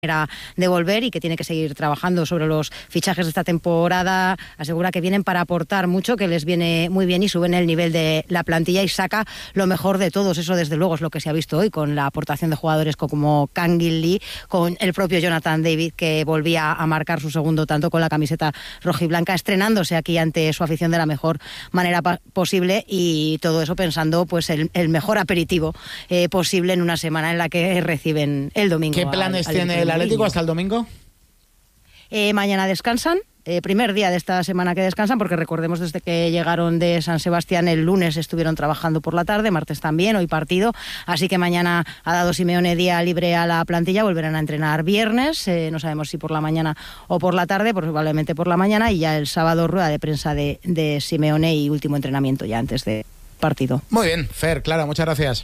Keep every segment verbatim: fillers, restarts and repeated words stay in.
de volver y que tiene que seguir trabajando sobre los fichajes de esta temporada. Asegura que vienen para aportar mucho, que les viene muy bien y suben el nivel de la plantilla y saca lo mejor de todos. Eso desde luego es lo que se ha visto hoy con la aportación de jugadores como Kangin Lee, con el propio Jonathan David, que volvía a marcar su segundo tanto con la camiseta rojiblanca, estrenándose aquí ante su afición de la mejor manera posible, y todo eso pensando pues el, el mejor aperitivo eh, posible en una semana en la que reciben el domingo. ¿Qué planes al, al tiene el Atlético hasta el domingo? Eh, mañana descansan, eh, primer día de esta semana que descansan, porque recordemos desde que llegaron de San Sebastián el lunes estuvieron trabajando por la tarde, martes también, hoy partido, así que mañana ha dado Simeone día libre a la plantilla, volverán a entrenar viernes, eh, no sabemos si por la mañana o por la tarde, probablemente por la mañana, y ya el sábado rueda de prensa de, de Simeone y último entrenamiento ya antes de partido. Muy bien, Fer, Clara, muchas gracias.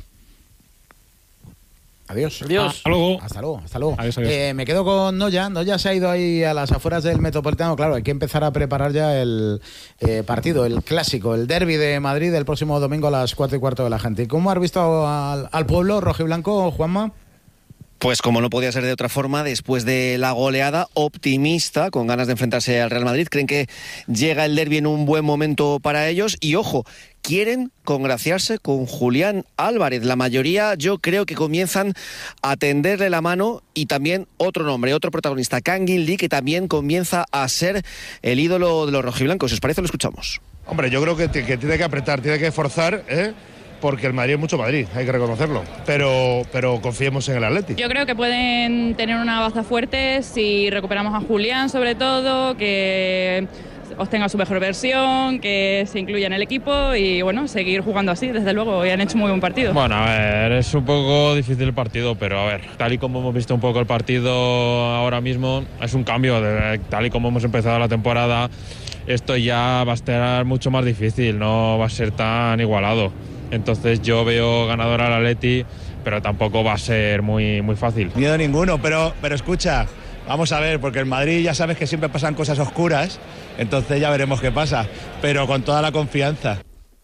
Adiós. Adiós. Hasta luego. Hasta luego, hasta luego. Adiós, adiós. Eh, me quedo con Noya. Noya se ha ido ahí a las afueras del Metropolitano. Claro, hay que empezar a preparar ya el eh, partido, el clásico, el derbi de Madrid el próximo domingo a las cuatro y cuarto de la gente. ¿Y cómo has visto al, al pueblo rojiblanco, Juanma? Pues como no podía ser de otra forma, después de la goleada, optimista, con ganas de enfrentarse al Real Madrid. Creen que llega el derbi en un buen momento para ellos y, ojo, quieren congraciarse con Julián Álvarez. La mayoría yo creo que comienzan a tenderle la mano, y también otro nombre, otro protagonista, Kangin Lee, que también comienza a ser el ídolo de los rojiblancos. Si os parece, lo escuchamos. Hombre, yo creo que, t- que tiene que apretar, tiene que forzar, ¿eh? Porque el Madrid es mucho Madrid, hay que reconocerlo, pero, pero confiemos en el Atlético. Yo creo que pueden tener una baza fuerte si recuperamos a Julián, sobre todo, que obtenga su mejor versión, que se incluya en el equipo y bueno, seguir jugando así, desde luego, y han hecho muy buen partido. Bueno, a ver, es un poco difícil el partido, pero a ver, tal y como hemos visto un poco el partido ahora mismo, es un cambio, de, tal y como hemos empezado la temporada, esto ya va a estar mucho más difícil, no va a ser tan igualado. Entonces yo veo ganador al Atleti, pero tampoco va a ser muy, muy fácil. Miedo ninguno, pero, pero escucha, vamos a ver, porque en Madrid ya sabes que siempre pasan cosas oscuras, entonces ya veremos qué pasa, pero con toda la confianza.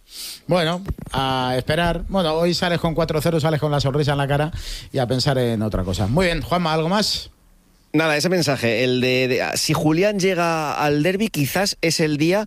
Bueno, a esperar. Bueno, hoy sales con cuatro cero, sales con la sonrisa en la cara y a pensar en otra cosa. Muy bien, Juanma, ¿algo más? Nada, ese mensaje, el de, de si Julián llega al derbi, quizás es el día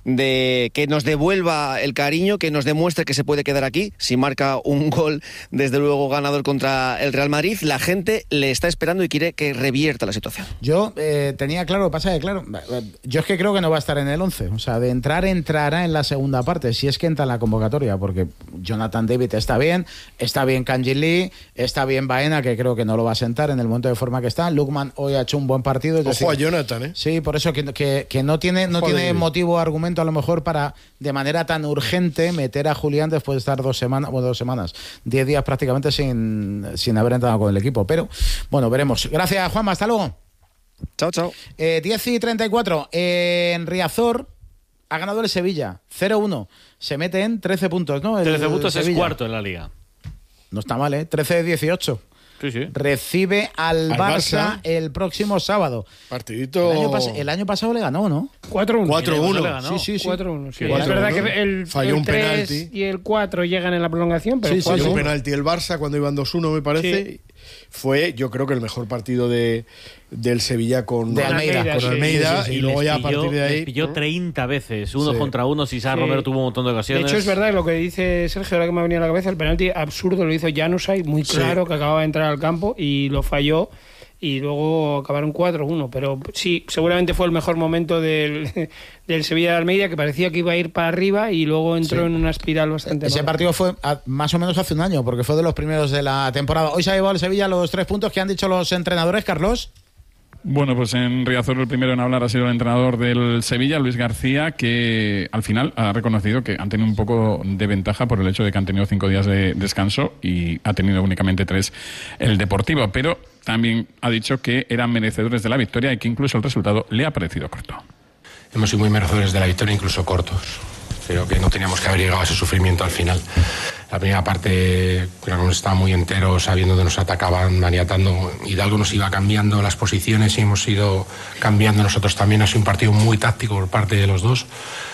de que nos devuelva el cariño, que nos demuestre que se puede quedar aquí. Si marca un gol, desde luego ganador contra el Real Madrid, la gente le está esperando y quiere que revierta la situación. Yo eh, tenía claro, lo que pasa es que claro, yo es que creo que no va a estar en el once, o sea, de entrar, entrará en la segunda parte, si es que entra en la convocatoria, porque Jonathan David está bien, está bien Kangin Lee, está bien Baena, que creo que no lo va a sentar en el momento de forma que está, Lookman hoy ha hecho un buen partido. Ojo decir, a Jonathan, ¿eh? Sí, por eso que, que, que no tiene, no tiene motivo o argumento a lo mejor para de manera tan urgente meter a Julián después de estar dos semanas, o dos semanas, diez días prácticamente sin, sin haber entrado con el equipo. Pero bueno, veremos. Gracias, Juanma, hasta luego. Chao, chao. Eh, diez y treinta y cuatro. Eh, en Riazor ha ganado el Sevilla, cero uno. Se mete en trece puntos, ¿no? El, trece puntos el es cuarto en la liga. No está mal, ¿eh? trece de dieciocho. Sí, sí. Recibe al, al Barça, Barça el próximo sábado. Partidito. El año, pas- el año pasado le ganó, ¿no? cuatro uno. cuatro uno. Sí, sí, sí. cuatro uno. Sí. cuatro uno. Es verdad que el, Falló el un tres penalti. y el cuatro llegan en la prolongación, pero Sí, sí, cuatro un uno. penalti el Barça cuando iban dos uno, me parece. Sí. Fue, yo creo que el mejor partido de del Sevilla con De Almeida. con sí. Almeida, Sí, sí, sí. y luego Les ya a pilló- partir de ahí les pilló treinta veces, uno Sí. contra uno. César Sí. Romero tuvo un montón de De ocasiones. hecho, es verdad lo que dice Sergio, ahora que me ha venido a la cabeza, el penalti absurdo lo hizo Januzaj, muy claro, Sí. que acababa de entrar al campo y lo falló. Y luego acabaron cuatro uno, pero sí, seguramente fue el mejor momento del, del Sevilla de Almeida, que parecía que iba a ir para arriba y luego entró Sí. en una espiral bastante Ese mala. partido fue a- más o menos hace un año, porque fue de los primeros de la temporada. Hoy se ha llevado el Sevilla los tres puntos que han dicho los entrenadores, Carlos. Bueno, pues en Riazor el primero en hablar ha sido el entrenador del Sevilla, Luis García, que al final ha reconocido que han tenido un poco de ventaja por el hecho de que han tenido cinco días de descanso y ha tenido únicamente tres el Deportivo, pero también ha dicho que eran merecedores de la victoria y que incluso el resultado le ha parecido corto. Hemos sido muy merecedores de la victoria, incluso cortos. Creo que no teníamos que haber llegado a ese sufrimiento al final. La primera parte creo que nos estaba muy enteros, sabiendo que nos atacaban, maniatando. Hidalgo nos iba cambiando las posiciones y hemos ido cambiando nosotros también. Ha sido un partido muy táctico por parte de los dos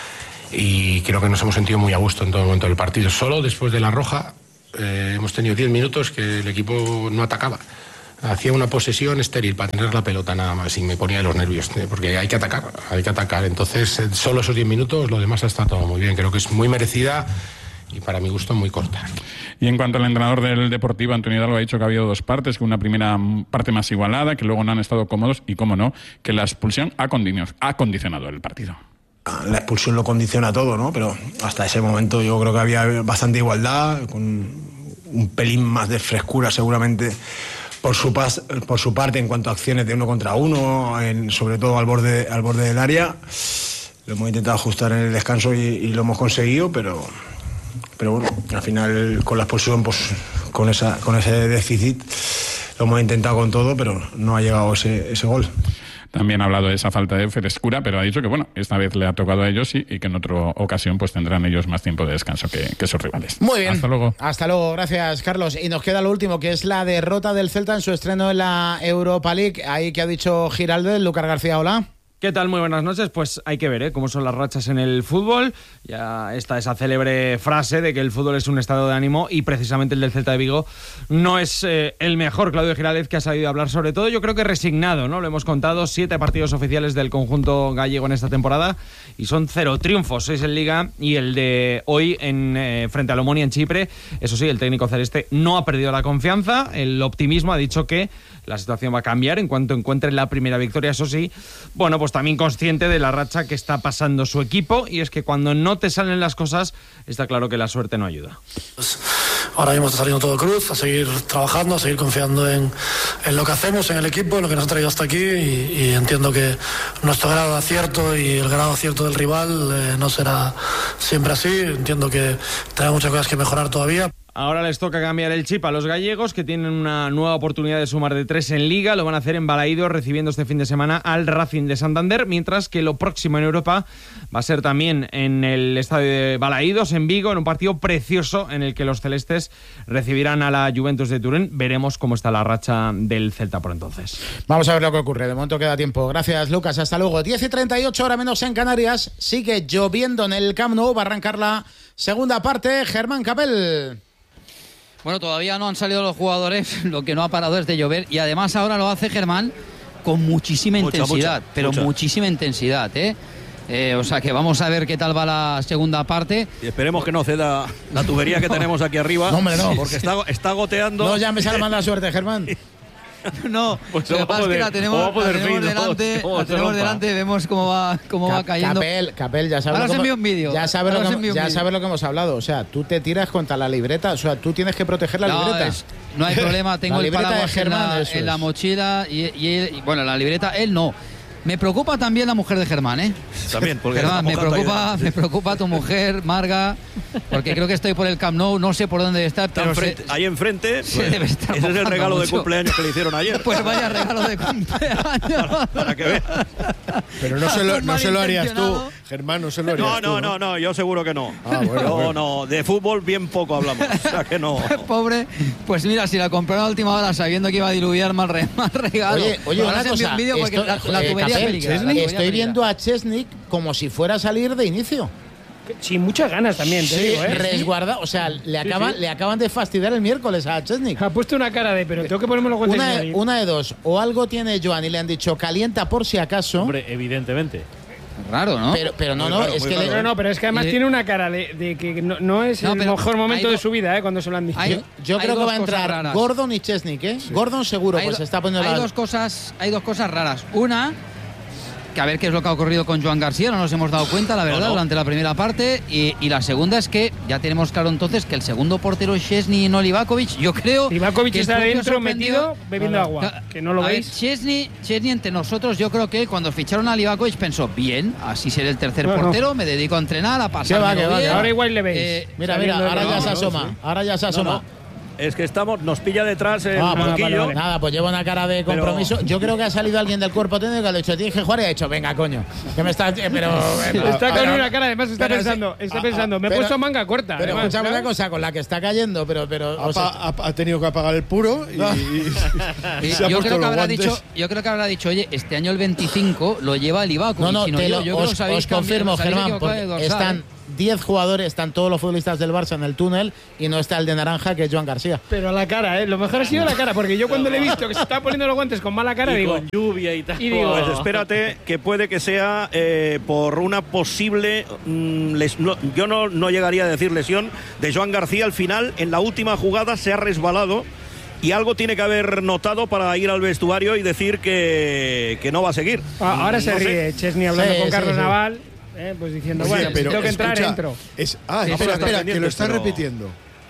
y creo que nos hemos sentido muy a gusto en todo momento del partido. Solo después de la roja eh, hemos tenido diez minutos que el equipo no atacaba. hacía una posesión estéril para tener la pelota nada más y me ponía de los nervios, ¿eh? Porque hay que atacar, hay que atacar. Entonces, solo esos diez minutos, lo demás ha estado todo muy bien. Creo que es muy merecida y para mi gusto muy corta. Y en cuanto al entrenador del Deportivo, Antonio Hidalgo, ha dicho que ha habido dos partes, que una primera parte más igualada, que luego no han estado cómodos y, cómo no, que la expulsión ha condicionado, ha condicionado el partido. La expulsión lo condiciona todo, ¿no? Pero hasta ese momento yo creo que había bastante igualdad, con un pelín más de frescura seguramente por su, pas, por su parte en cuanto a acciones de uno contra uno, en, sobre todo al borde, al borde del área. Lo hemos intentado ajustar en el descanso y, y lo hemos conseguido, pero... Pero bueno, al final con la expulsión, pues con esa con ese déficit lo hemos intentado con todo, pero no ha llegado ese, ese gol. También ha hablado de esa falta de frescura, pero ha dicho que bueno, esta vez le ha tocado a ellos y, y que en otra ocasión pues tendrán ellos más tiempo de descanso que, que sus rivales. Muy bien. Hasta luego. Hasta luego, gracias Carlos. Y nos queda lo último, que es la derrota del Celta en su estreno en la Europa League. Ahí que ha dicho Giraldez. Lucas García, hola. ¿Qué tal? Muy buenas noches. Pues hay que ver ¿eh? cómo son las rachas en el fútbol. Ya está esa célebre frase de que el fútbol es un estado de ánimo y precisamente el del Celta de Vigo no es eh, el mejor. Claudio Giraldez, que ha sabido hablar sobre todo, yo creo que resignado, ¿no? Lo hemos contado, siete partidos oficiales del conjunto gallego en esta temporada y son cero triunfos, seis en Liga y el de hoy en eh, frente al Omonia en Chipre. Eso sí, el técnico celeste no ha perdido la confianza, el optimismo, ha dicho que la situación va a cambiar en cuanto encuentre la primera victoria. Eso sí, bueno, pues también consciente de la racha que está pasando su equipo, y es que cuando no te salen las cosas está claro que la suerte no ayuda. Pues ahora mismo está saliendo todo cruz, a seguir trabajando, a seguir confiando en, en lo que hacemos, en el equipo, en lo que nos ha traído hasta aquí, y, y entiendo que nuestro grado de acierto y el grado de acierto del rival eh, no será siempre así. Entiendo que tenemos muchas cosas que mejorar todavía. Ahora les toca cambiar el chip a los gallegos, que tienen una nueva oportunidad de sumar de tres en Liga. Lo van a hacer en Balaídos, recibiendo este fin de semana al Racing de Santander, mientras que lo próximo en Europa va a ser también en el estadio de Balaídos, en Vigo, en un partido precioso en el que los celestes recibirán a la Juventus de Turín. Veremos cómo está la racha del Celta por entonces. Vamos a ver lo que ocurre. De momento queda tiempo. Gracias, Lucas. Hasta luego. diez y treinta y ocho, hora menos en Canarias. Sigue lloviendo en el Camp Nou. Va a arrancar la segunda parte. Germán Capel. Bueno, todavía no han salido los jugadores, lo que no ha parado es de llover, y además ahora lo hace Germán con muchísima mucha, intensidad, mucha, pero mucha. muchísima intensidad, ¿eh? Eh, o sea que vamos a ver qué tal va la segunda parte. Y esperemos que no ceda la tubería que tenemos aquí arriba. No, hombre, no. Porque está, está goteando. No, ya me sale mala suerte, Germán. No, pues lo que pasa es que la tenemos, la tenemos delante, la tenemos delante, vemos cómo va, cómo Cap, va cayendo. Capel, Capel, ya sabes, ahora lo, que, un vídeo. Ya sabes, lo que, ya sabes lo que hemos hablado. O sea, tú te tiras contra la libreta, o sea, tú tienes que proteger la no, libreta. Es, no hay problema, tengo el paraguas en, la, en la mochila y, y, él, y bueno, la libreta, él no. Me preocupa también la mujer de Germán, ¿eh? También, porque Germán, me preocupa, me preocupa tu mujer, Marga, porque creo que estoy por el Camp Nou, no sé por dónde debe estar, pero enfrente, se, ahí enfrente, se pues, debe estar ese es el regalo mucho. de cumpleaños que le hicieron ayer. Pues vaya regalo de cumpleaños. para, para que veas. Pero no se lo, no se lo harías tú, Germán, no se lo harías no, tú. No, no, no, no, yo seguro que no. Ah, bueno, no, bueno. no, de fútbol bien poco hablamos, o sea que no. Pobre, pues mira, si la compraron a última hora sabiendo que iba a diluviar mal, re, mal regalo. Oye, oye, ahora una cosa, un vídeo porque esto, la, la eh, tubería Capel, peligra, Chesney, la estoy viendo a Chesney como si fuera a salir de inicio. Sin muchas ganas también, te sí, digo, ¿eh? resguarda, o sea, le acaban, sí, sí. le acaban de fastidiar el miércoles a Chesney. Ha puesto una cara de, pero tengo que ponerme los guantes. Una, de, una de dos, o algo tiene Joan y le han dicho calienta por si acaso. Hombre, evidentemente. Raro, ¿no? Pero, pero no, muy no, raro, es que raro. le, no, no, pero es que además y, tiene una cara de, de que no, no es no, el mejor momento de su vida, ¿eh? Cuando se lo han dicho. Hay, yo yo creo que va a entrar Gordon y Chesney, ¿eh? Sí. Gordon seguro, hay pues do, se está poniendo hay la... dos cosas, hay dos cosas raras. Una, que a ver qué es lo que ha ocurrido con Joan García, no nos hemos dado cuenta, la verdad, no, no. durante la primera parte. Y, y la segunda es que ya tenemos claro entonces que el segundo portero es Chesney y no Livakovic. Yo creo Livakovic que está dentro metido bebiendo claro. agua, que no lo a veis. Ver, Chesney, Chesney entre nosotros, yo creo que cuando ficharon a Livakovic pensó, bien, así seré el tercer no, portero, no. me dedico a entrenar, a pasar. Va, va, ahora igual le veis. Eh, mira, mira, ahora ya se asoma, sí. ahora ya se asoma. No, no. Es que estamos, nos pilla detrás el ah, banquillo. Vale, vale. Nada, pues lleva una cara de compromiso. Pero... Yo creo que ha salido alguien del cuerpo técnico que le ha dicho, tienes que jugar y ha dicho, venga, coño. Que me está. Pero. pero está con pero, una cara, además está pensando, sí. está pensando, me he puesto manga corta. Pero además, escúchame ¿sabes? una cosa, con la que está cayendo, pero. pero ha, o sea, ha, ha tenido que apagar el puro y. No. y, y se yo, creo que habrá dicho, yo creo que habrá dicho, oye, este año el veinticinco lo lleva el Livakovic. No, no, sino te yo, lo, yo os, creo os confirmo, Germán, porque están. diez jugadores, están todos los futbolistas del Barça en el túnel y no está el de naranja, que es Joan García. Pero a la cara, ¿eh? Lo mejor ha sido la cara, porque yo cuando le he visto que se estaba poniendo los guantes con mala cara, y digo... con lluvia y tal. Y digo, pues espérate, que puede que sea eh, por una posible... Mmm, les, no, yo no, no llegaría a decir lesión de Joan García. Al final, en la última jugada, se ha resbalado y algo tiene que haber notado para ir al vestuario y decir que, que no va a seguir. Ah, ahora no se ríe sé. Chesney hablando Sí, con sí, Carlos sí. Naval, eh, pues diciendo, Oye, bueno, pero si tengo que entrar, escucha, entro. Es, ah, Sí, espera, sí, espera, que lo están pero- repitiendo.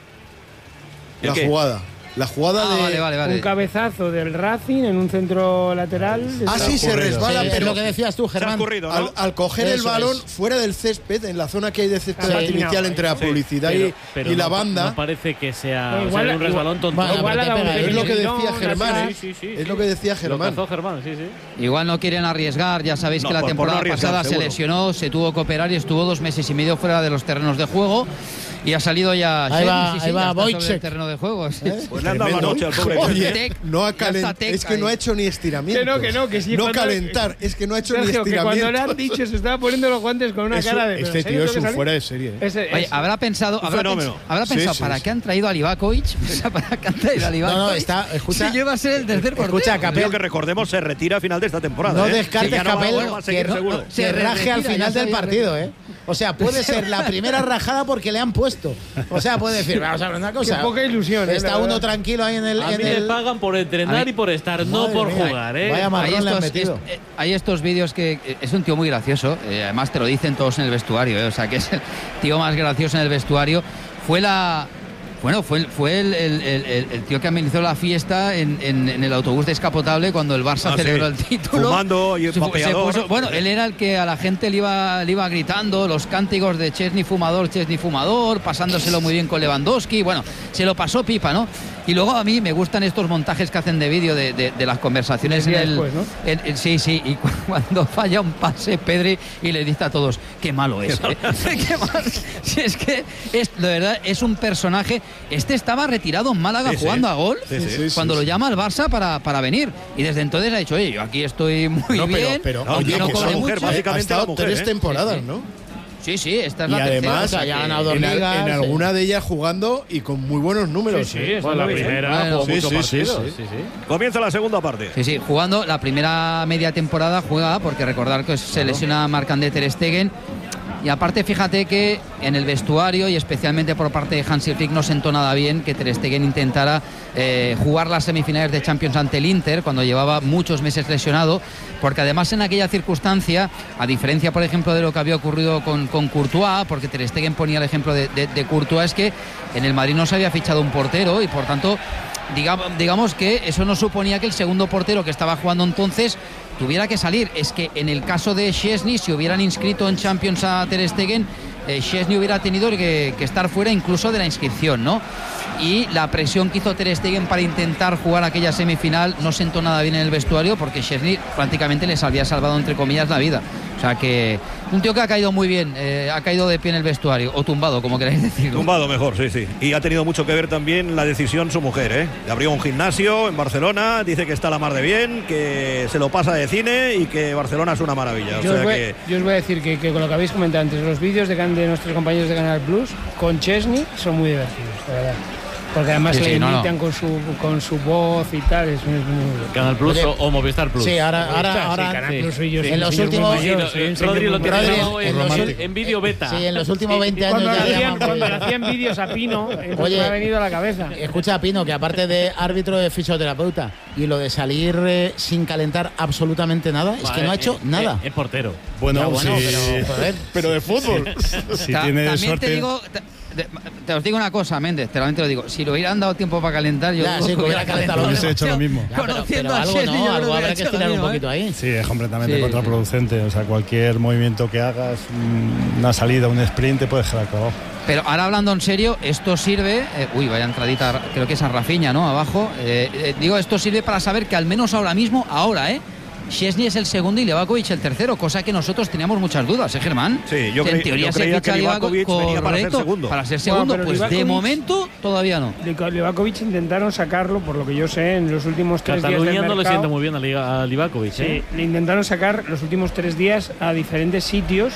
¿El La qué? jugada. La jugada Ah, de... vale, vale, vale. Un cabezazo del Racing en un centro lateral. Ah, sí, se resbala, Sí, es pero lo que decías tú, Se ha Germán. ocurrido, ¿no? al, al coger el Eso balón es. fuera del césped, en la zona que hay de césped Sí. artificial entre la Sí. publicidad Pero- y, pero y la no- banda, No parece que sea, No, o sea, igual- era un resbalón tonto. Bueno, Igual pero ha te dado un pega, es pequeño lo que tirón, decía Germán, atrás. ¿eh? Sí, sí, sí, es sí. lo que decía Lo Germán. cazó Germán, sí, sí. Igual no quieren arriesgar, ya sabéis No, que la por- por temporada no arriesgar, pasada se seguro. lesionó, se tuvo que operar y estuvo dos meses y medio fuera de los terrenos de juego y ha salido ya... Ahí va- Chesney, sí, sí, ahí va ya está sobre Wojciech. el terreno de juego. sí. Pues le han dado la Tremendo. noche al pobre. Oye, Tec, no ha ya está calent- Tec es que no ahí. ha hecho ni estiramiento. Que no, que no, que sí, No cuando- calentar, es que no ha hecho Sergio, ni que cuando le estiramiento. han dicho se estaba poniendo los guantes con una Eso- cara de... ¿pero este en serio tío es tengo un que salir? fuera de serie. ¿eh? Ese- Oye, es- habrá pensado, Un habrá fenómeno. pens- habrá Sí, pensado sí, ¿para sí. qué han traído a Livakovic? O sea, ¿para qué han traído a Livakovic? No, no, está, escucha- Si lleva a ser el tercer portero. Escucha, Creo Capel, que recordemos se retira a final de esta temporada. no ¿eh? descartes, Que ya no va- Capel, no va a seguir que, no- seguro. que Se raje retira, al ya final se del había partido, ¿eh? O sea, puede ser la primera rajada porque le han puesto. O sea, puede decir, vamos a ver una cosa. Qué poca ilusión, ¿eh? Está La uno verdad. tranquilo ahí en el... A en mí me el- pagan por entrenar A mí- y por estar, no Madre por mía, jugar, ¿eh? vaya Hay marrón le han estos, metido. es- eh, hay estos vídeos que eh, es un tío muy gracioso, eh, además te lo dicen todos en el vestuario, eh, o sea que es el tío más gracioso en el vestuario. Fue la... Bueno, fue, el- fue el, el- el- el- el tío que amenizó la fiesta en, en- en el autobús descapotable cuando el Barça Ah, celebró sí. el título. Fumando y Se fu- se vapeador. puso- bueno, él era el que a la gente le iba, le iba gritando los cánticos de Chesney fumador, Chesney fumador, pasándoselo muy bien con Lewandowski. Bueno, se lo pasó pipa, ¿no? Y luego a mí me gustan estos montajes que hacen de vídeo de, de- de las conversaciones en El día el, después, ¿no? en- en- sí, sí, y cu- cuando falla un pase Pedri y le dice a todos, qué malo es. ¿eh? Qué mal- Si es que es, de verdad es un personaje. Este estaba retirado en Málaga Sí, sí. jugando a gol Sí, sí. Sí, sí, cuando sí. lo llama al Barça para, para venir. Y desde entonces ha dicho, oye, yo aquí estoy muy No, pero- bien. pero, No, aunque oye, no que cobre esa mujer, mucho". Ha básicamente estado la mujer, tres ¿eh? temporadas, Sí, sí. ¿no? Sí, sí, esta es Y la tercera. además, o sea ya ha que- ganado dos en, al- ligas, en sí. alguna de ellas jugando y con muy buenos números. Sí, sí, ¿eh? está Bueno, la muy bien. primera Bueno, jugó sí, muchos sí, sí, partidos. sí. Sí, sí. Comienza la segunda parte. Sí, sí, jugando la primera media temporada juega, porque recordar que se lesiona Marc-André Ter Stegen. Y aparte, fíjate que en el vestuario y especialmente por parte de Hansi Flick no sentó nada bien que Ter Stegen intentara eh, jugar las semifinales de Champions ante el Inter cuando llevaba muchos meses lesionado, porque además en aquella circunstancia, a diferencia por ejemplo de lo que había ocurrido con, con Courtois, porque Ter Stegen ponía el ejemplo de, de, de Courtois, es que en el Madrid no se había fichado un portero y por tanto digamos, digamos que eso no suponía que el segundo portero que estaba jugando entonces tuviera que salir. Es que en el caso de Szczęsny, si hubieran inscrito en Champions a Ter Stegen, eh, Szczęsny hubiera tenido que, que estar fuera incluso de la inscripción, ¿no? Y la presión que hizo Ter Stegen para intentar jugar aquella semifinal no sentó nada bien en el vestuario, porque Szczęsny prácticamente les había salvado entre comillas la vida. O sea que un tío que ha caído muy bien, eh, ha caído de pie en el vestuario, o tumbado, como queráis decirlo. Tumbado mejor, sí, sí. Y ha tenido mucho que ver también la decisión su mujer, ¿eh? Le abrió un gimnasio en Barcelona, dice que está la mar de bien, que se lo pasa de cine y que Barcelona es una maravilla. O Yo, os sea voy, que yo os voy a decir que, que con lo que habéis comentado antes, los vídeos de, can- de nuestros compañeros de Canal Plus con Chesney son muy divertidos, de verdad. Porque además Sí, le sí, no, imitan no. Con, su, con su voz y tal, es muy, muy bien. Canal Plus Oye, o, o Movistar Plus. Sí, ahora, Está, ahora, sí, ahora Canal sí. Plus soy yo, En soy un los señor muy últimos- mayor, Sí, soy un no, señor Rodri lo muy tiene mayor. Rodri, grabado en en, los- en- en vídeo beta. Sí, en los últimos veinte años Cuando le ya hacían, llaman cuando le vídeo. hacían vídeos a Pino, entonces Oye, me ha venido a la cabeza. Escucha, Pino, que aparte de árbitro de fisioterapeuta y lo de salir eh, sin calentar absolutamente nada, es que no ha hecho Eh, nada. eh, Es portero. Bueno, Ya, bueno, sí, pero, joder. pero de fútbol. Si Ta- tiene también suerte. te digo, te, te- te os digo una cosa, Méndez, te, te lo digo, si le hubieran dado tiempo para calentar, yo Ya, dudo sí, que hubiera calentado. Hubiese hecho lo mismo. Ya, pero, Conociendo pero a algo Szczęsny, yo no, creo algo que habrá hubiera que hecho estirar lo un mismo, poquito ahí. Sí, es completamente Sí, contraproducente. O sea, cualquier movimiento que hagas, mm, una salida, un sprint, te puedes quedar clavado. Pero ahora hablando en serio, esto sirve, eh, uy, vaya entradita, creo que es a Rafinha, ¿no? Abajo. Eh, eh, digo, esto sirve para saber que al menos ahora mismo, ahora, ¿eh? Szczęsny es el segundo y Livakovic el tercero, cosa que nosotros teníamos muchas dudas, ¿eh, Germán? Sí, yo Que creí- en teoría yo se creía ficha que a Livakovic venía para ser correcto, segundo. Para ser Bueno, segundo, pero pues de Livakovic- momento todavía no. Livakovic intentaron sacarlo, por lo que yo sé, en los últimos tres días Cataluña del no le mercado. sienta muy bien a, Liga- a Livakovic. Sí, ¿eh? le intentaron sacar los últimos tres días a diferentes sitios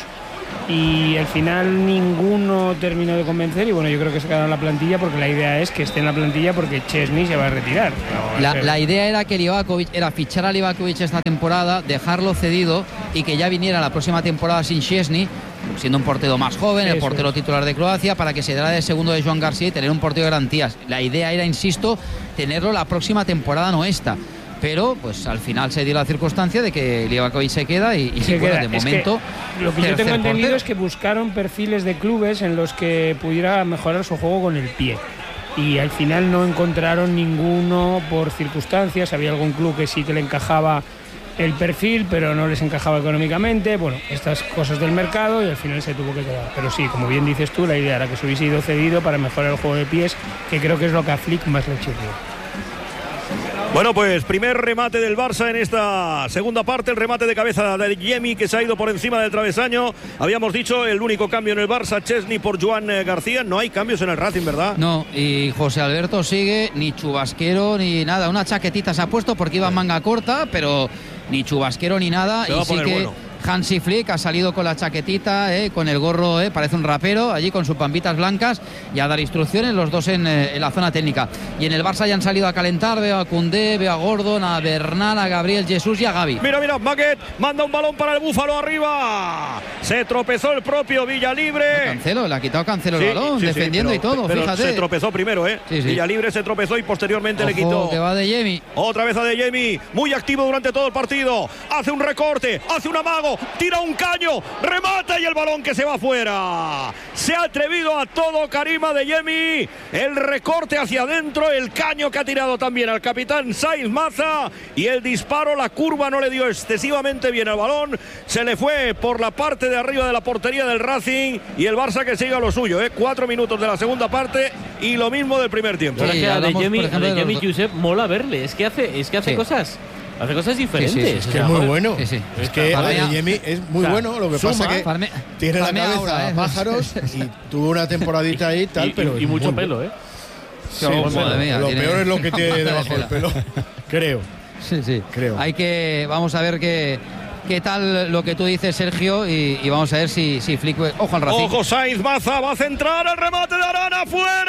y al final ninguno terminó de convencer y bueno, yo creo que se quedaron en la plantilla porque la idea es que esté en la plantilla porque Chesney se va a retirar. No, la, pero... la idea era que Livakovic, era fichar a Livakovic esta temporada, dejarlo cedido y que ya viniera la próxima temporada sin Chesney, siendo un portero más joven, el portero titular de Croacia, para que se diera de segundo de Joan García y tener un portero de garantías. La idea era, insisto, tenerlo la próxima temporada, no esta. Pero pues al final se dio la circunstancia de que Livakovic se queda y, y se bueno, queda. de Es momento que lo que yo tengo entendido portero. es que buscaron perfiles de clubes en los que pudiera mejorar su juego con el pie y al final no encontraron ninguno por circunstancias. Había algún club que sí que le encajaba el perfil pero no les encajaba económicamente, bueno, estas cosas del mercado, y al final se tuvo que quedar. Pero sí, como bien dices tú, la idea era que se hubiese ido cedido para mejorar el juego de pies, que creo que es lo que a Flick más le chirrió. Bueno, pues primer remate del Barça en esta segunda parte, el remate de cabeza de Yemi que se ha ido por encima del travesaño. Habíamos dicho el único cambio en el Barça, Chesney por Joan García. No hay cambios en el Racing, ¿verdad? No, y José Alberto sigue, ni chubasquero ni nada. Una chaquetita se ha puesto porque iba en manga corta, pero ni chubasquero ni nada. Se va y a sí poner que bueno. Hansi Flick ha salido con la chaquetita, eh, con el gorro, eh, parece un rapero, allí con sus pampitas blancas, y a dar instrucciones, los dos en, eh, en la zona técnica. Y en el Barça ya han salido a calentar, veo a Koundé, veo a Gordon, a Bernal, a Gabriel Jesús y a Gavi. Mira, mira, Maguet manda un balón para el Búfalo arriba. Se tropezó el propio Villalibre. Cancelo, le ha quitado Cancelo Sí, el balón, sí, sí, defendiendo pero- y todo, pero fíjate. se tropezó primero, ¿eh? Sí, sí. Villalibre se tropezó y posteriormente Ojo, le quitó. que va de Yemi. Otra vez a De Jemi, muy activo durante todo el partido. Hace un recorte, hace un amago, tira un caño, remata y el balón que se va afuera. Se ha atrevido a todo Karima De Jemi. El recorte hacia adentro, el caño que ha tirado también al capitán Sainz Maza. Y el disparo, la curva no le dio excesivamente bien al balón. Se le fue por la parte de arriba de la portería del Racing. Y el Barça que siga lo suyo, ¿eh? Cuatro minutos de la segunda parte y lo mismo del primer tiempo. Pero es que a De hablamos, Jemi, por ejemplo, a De de los Jemi do- Josep mola verle. Es que hace, es que hace Sí. cosas. Hace cosas diferentes. Sí, sí, sí, Es O que sea, es muy joder, bueno. Sí, sí. Es que Farmea- Adeyemi es muy o sea, bueno. Lo que suma, pasa que Farme- tiene la farmea cabeza ahora, a ¿eh? pájaros y tuvo una temporadita ahí y tal, y, pero y, y es mucho muy pelo, ¿eh? Sí, Oh, bueno, madre mía, lo tiene- peor es lo que tiene Madre debajo del mía. pelo. Creo. Sí, sí. Creo. Hay que, vamos a ver qué, qué tal lo que tú dices, Sergio, y, y vamos a ver si, si Flick. Ojo al Racing. Ojo, Sainz Maza va a centrar el remate de Arana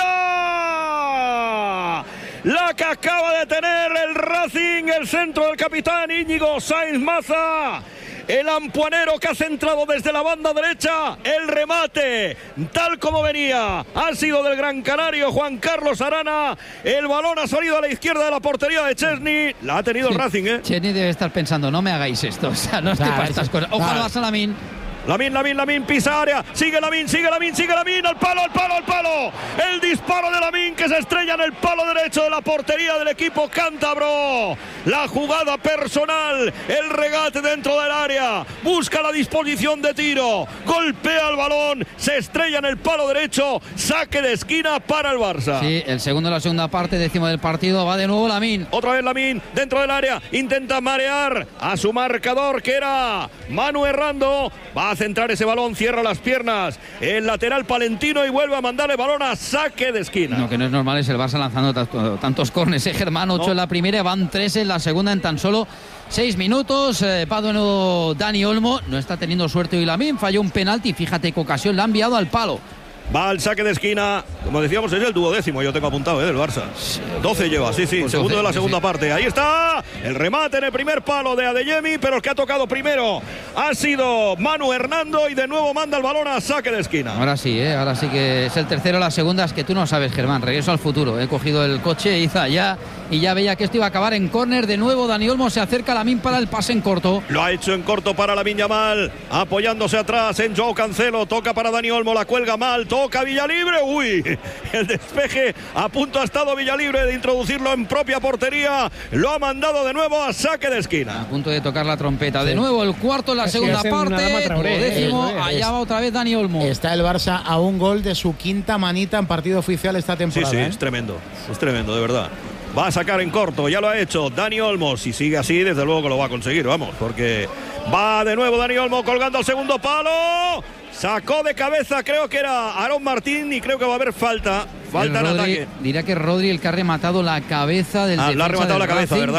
fuera. La que acaba de tener el Racing, el centro del capitán Íñigo Sainz Maza. El ampuanero que ha centrado desde la banda derecha. El remate, tal como venía, ha sido del Gran Canario Juan Carlos Arana. El balón ha salido a la izquierda de la portería de Chesney. La ha tenido el Racing, ¿eh? Chesney debe estar pensando, no me hagáis esto. O sea, no estoy Claro, para estas sí. cosas. Ojo al Claro. Barça Lamín. Lamin, Lamin, Lamin, pisa área, sigue Lamin, sigue Lamin, sigue Lamin, al palo, al palo, al palo. El disparo de Lamin que se estrella en el palo derecho de la portería del equipo cántabro. La jugada personal, el regate dentro del área, busca la disposición de tiro, golpea el balón, se estrella en el palo derecho, saque de esquina para el Barça. Sí, el segundo de la segunda parte, décimo del partido, va de nuevo Lamín. Otra vez Lamin dentro del área, intenta marear a su marcador que era Manu Errando. Va a centrar ese balón, cierra las piernas el lateral palentino y vuelve a mandar el balón a saque de esquina. No, que no es normal, es el Barça lanzando tanto- tantos córneres. Eh, Germán, ocho No. en la primera, van tres en la segunda en tan solo seis minutos. Eh, va de nuevo Dani Olmo, no está teniendo suerte hoy Lamín, falló un penalti, fíjate qué ocasión la ha enviado al palo. Va al saque de esquina, como decíamos, es el duodécimo, yo tengo apuntado, ¿eh? Del Barça. doce lleva, sí, sí, Pues segundo doce, de la sí, segunda sí. parte. Ahí está, el remate en el primer palo de Adeyemi, pero el que ha tocado primero ha sido Manu Hernando y de nuevo manda el balón a saque de esquina. Ahora sí, ¿eh? Ahora sí que es el tercero, la segunda es que tú no sabes, Germán. Regreso al futuro. He cogido el coche, hice allá y ya veía que esto iba a acabar en córner. De nuevo, Dani Olmo se acerca a Lamín para el pase en corto. Lo ha hecho en corto para Lamine Yamal, apoyándose atrás en Joao Cancelo, toca para Dani Olmo, la cuelga mal, toca Villalibre, uy, el despeje, a punto ha estado Villalibre de introducirlo en propia portería, lo ha mandado de nuevo a saque de esquina. A punto de tocar la trompeta. De nuevo, el cuarto en la Casi segunda hacen una Dama parte. Traoré, ¿eh? Décimo, Eso es. allá va otra vez Dani Olmo. Está el Barça a un gol de su quinta manita en partido oficial esta Sí, temporada. sí, ¿eh? es tremendo, es tremendo, de verdad. Va a sacar en corto, ya lo ha hecho Dani Olmo. Si sigue así, desde luego que lo va a conseguir, vamos, porque va de nuevo Dani Olmo colgando al segundo palo. Sacó de cabeza, creo que era Aarón Martín y creo que va a haber falta. Falta en El Rodri- ataque. Dirá que Rodri el que ha rematado la cabeza del Ah, defensa la ha rematado del la cabeza, Racing, ¿verdad? ¿no?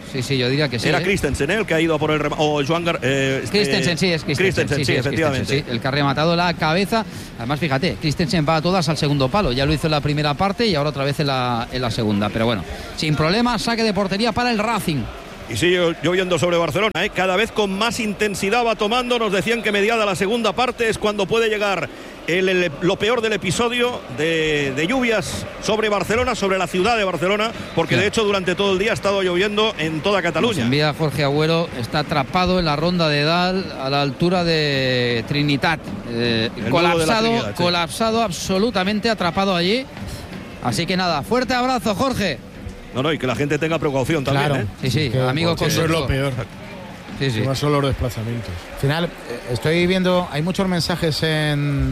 Sí, sí, yo diría que sí. Era ¿eh? Christensen, ¿eh? El que ha ido a por el remate. O Joan Gar eh, este... Christensen, sí, es Christensen. Christensen, sí, sí, sí, efectivamente. Christensen, sí, el que ha rematado la cabeza. Además, fíjate, Christensen va a todas al segundo palo. Ya lo hizo en la primera parte y ahora otra vez en la, en la segunda. Pero bueno, sin problema, saque de portería para el Racing. Y sigue lloviendo sobre Barcelona, ¿eh? Cada vez con más intensidad va tomando. Nos decían que mediada la segunda parte es cuando puede llegar el, el, lo peor del episodio de, de lluvias sobre Barcelona, sobre la ciudad de Barcelona, porque sí. De hecho durante todo el día ha estado lloviendo en toda Cataluña. Nos envía Jorge Agüero, está atrapado en la ronda de Dal a la altura de Trinitat. Eh, colapsado, Trinidad, sí. colapsado absolutamente, atrapado allí. Así que nada, fuerte abrazo, Jorge. No, no, y que la gente tenga precaución también, claro. ¿eh? Sí, sí, que, amigo con eso es lo peor. Sí, sí. Más son los desplazamientos. Al final, estoy viendo, hay muchos mensajes en,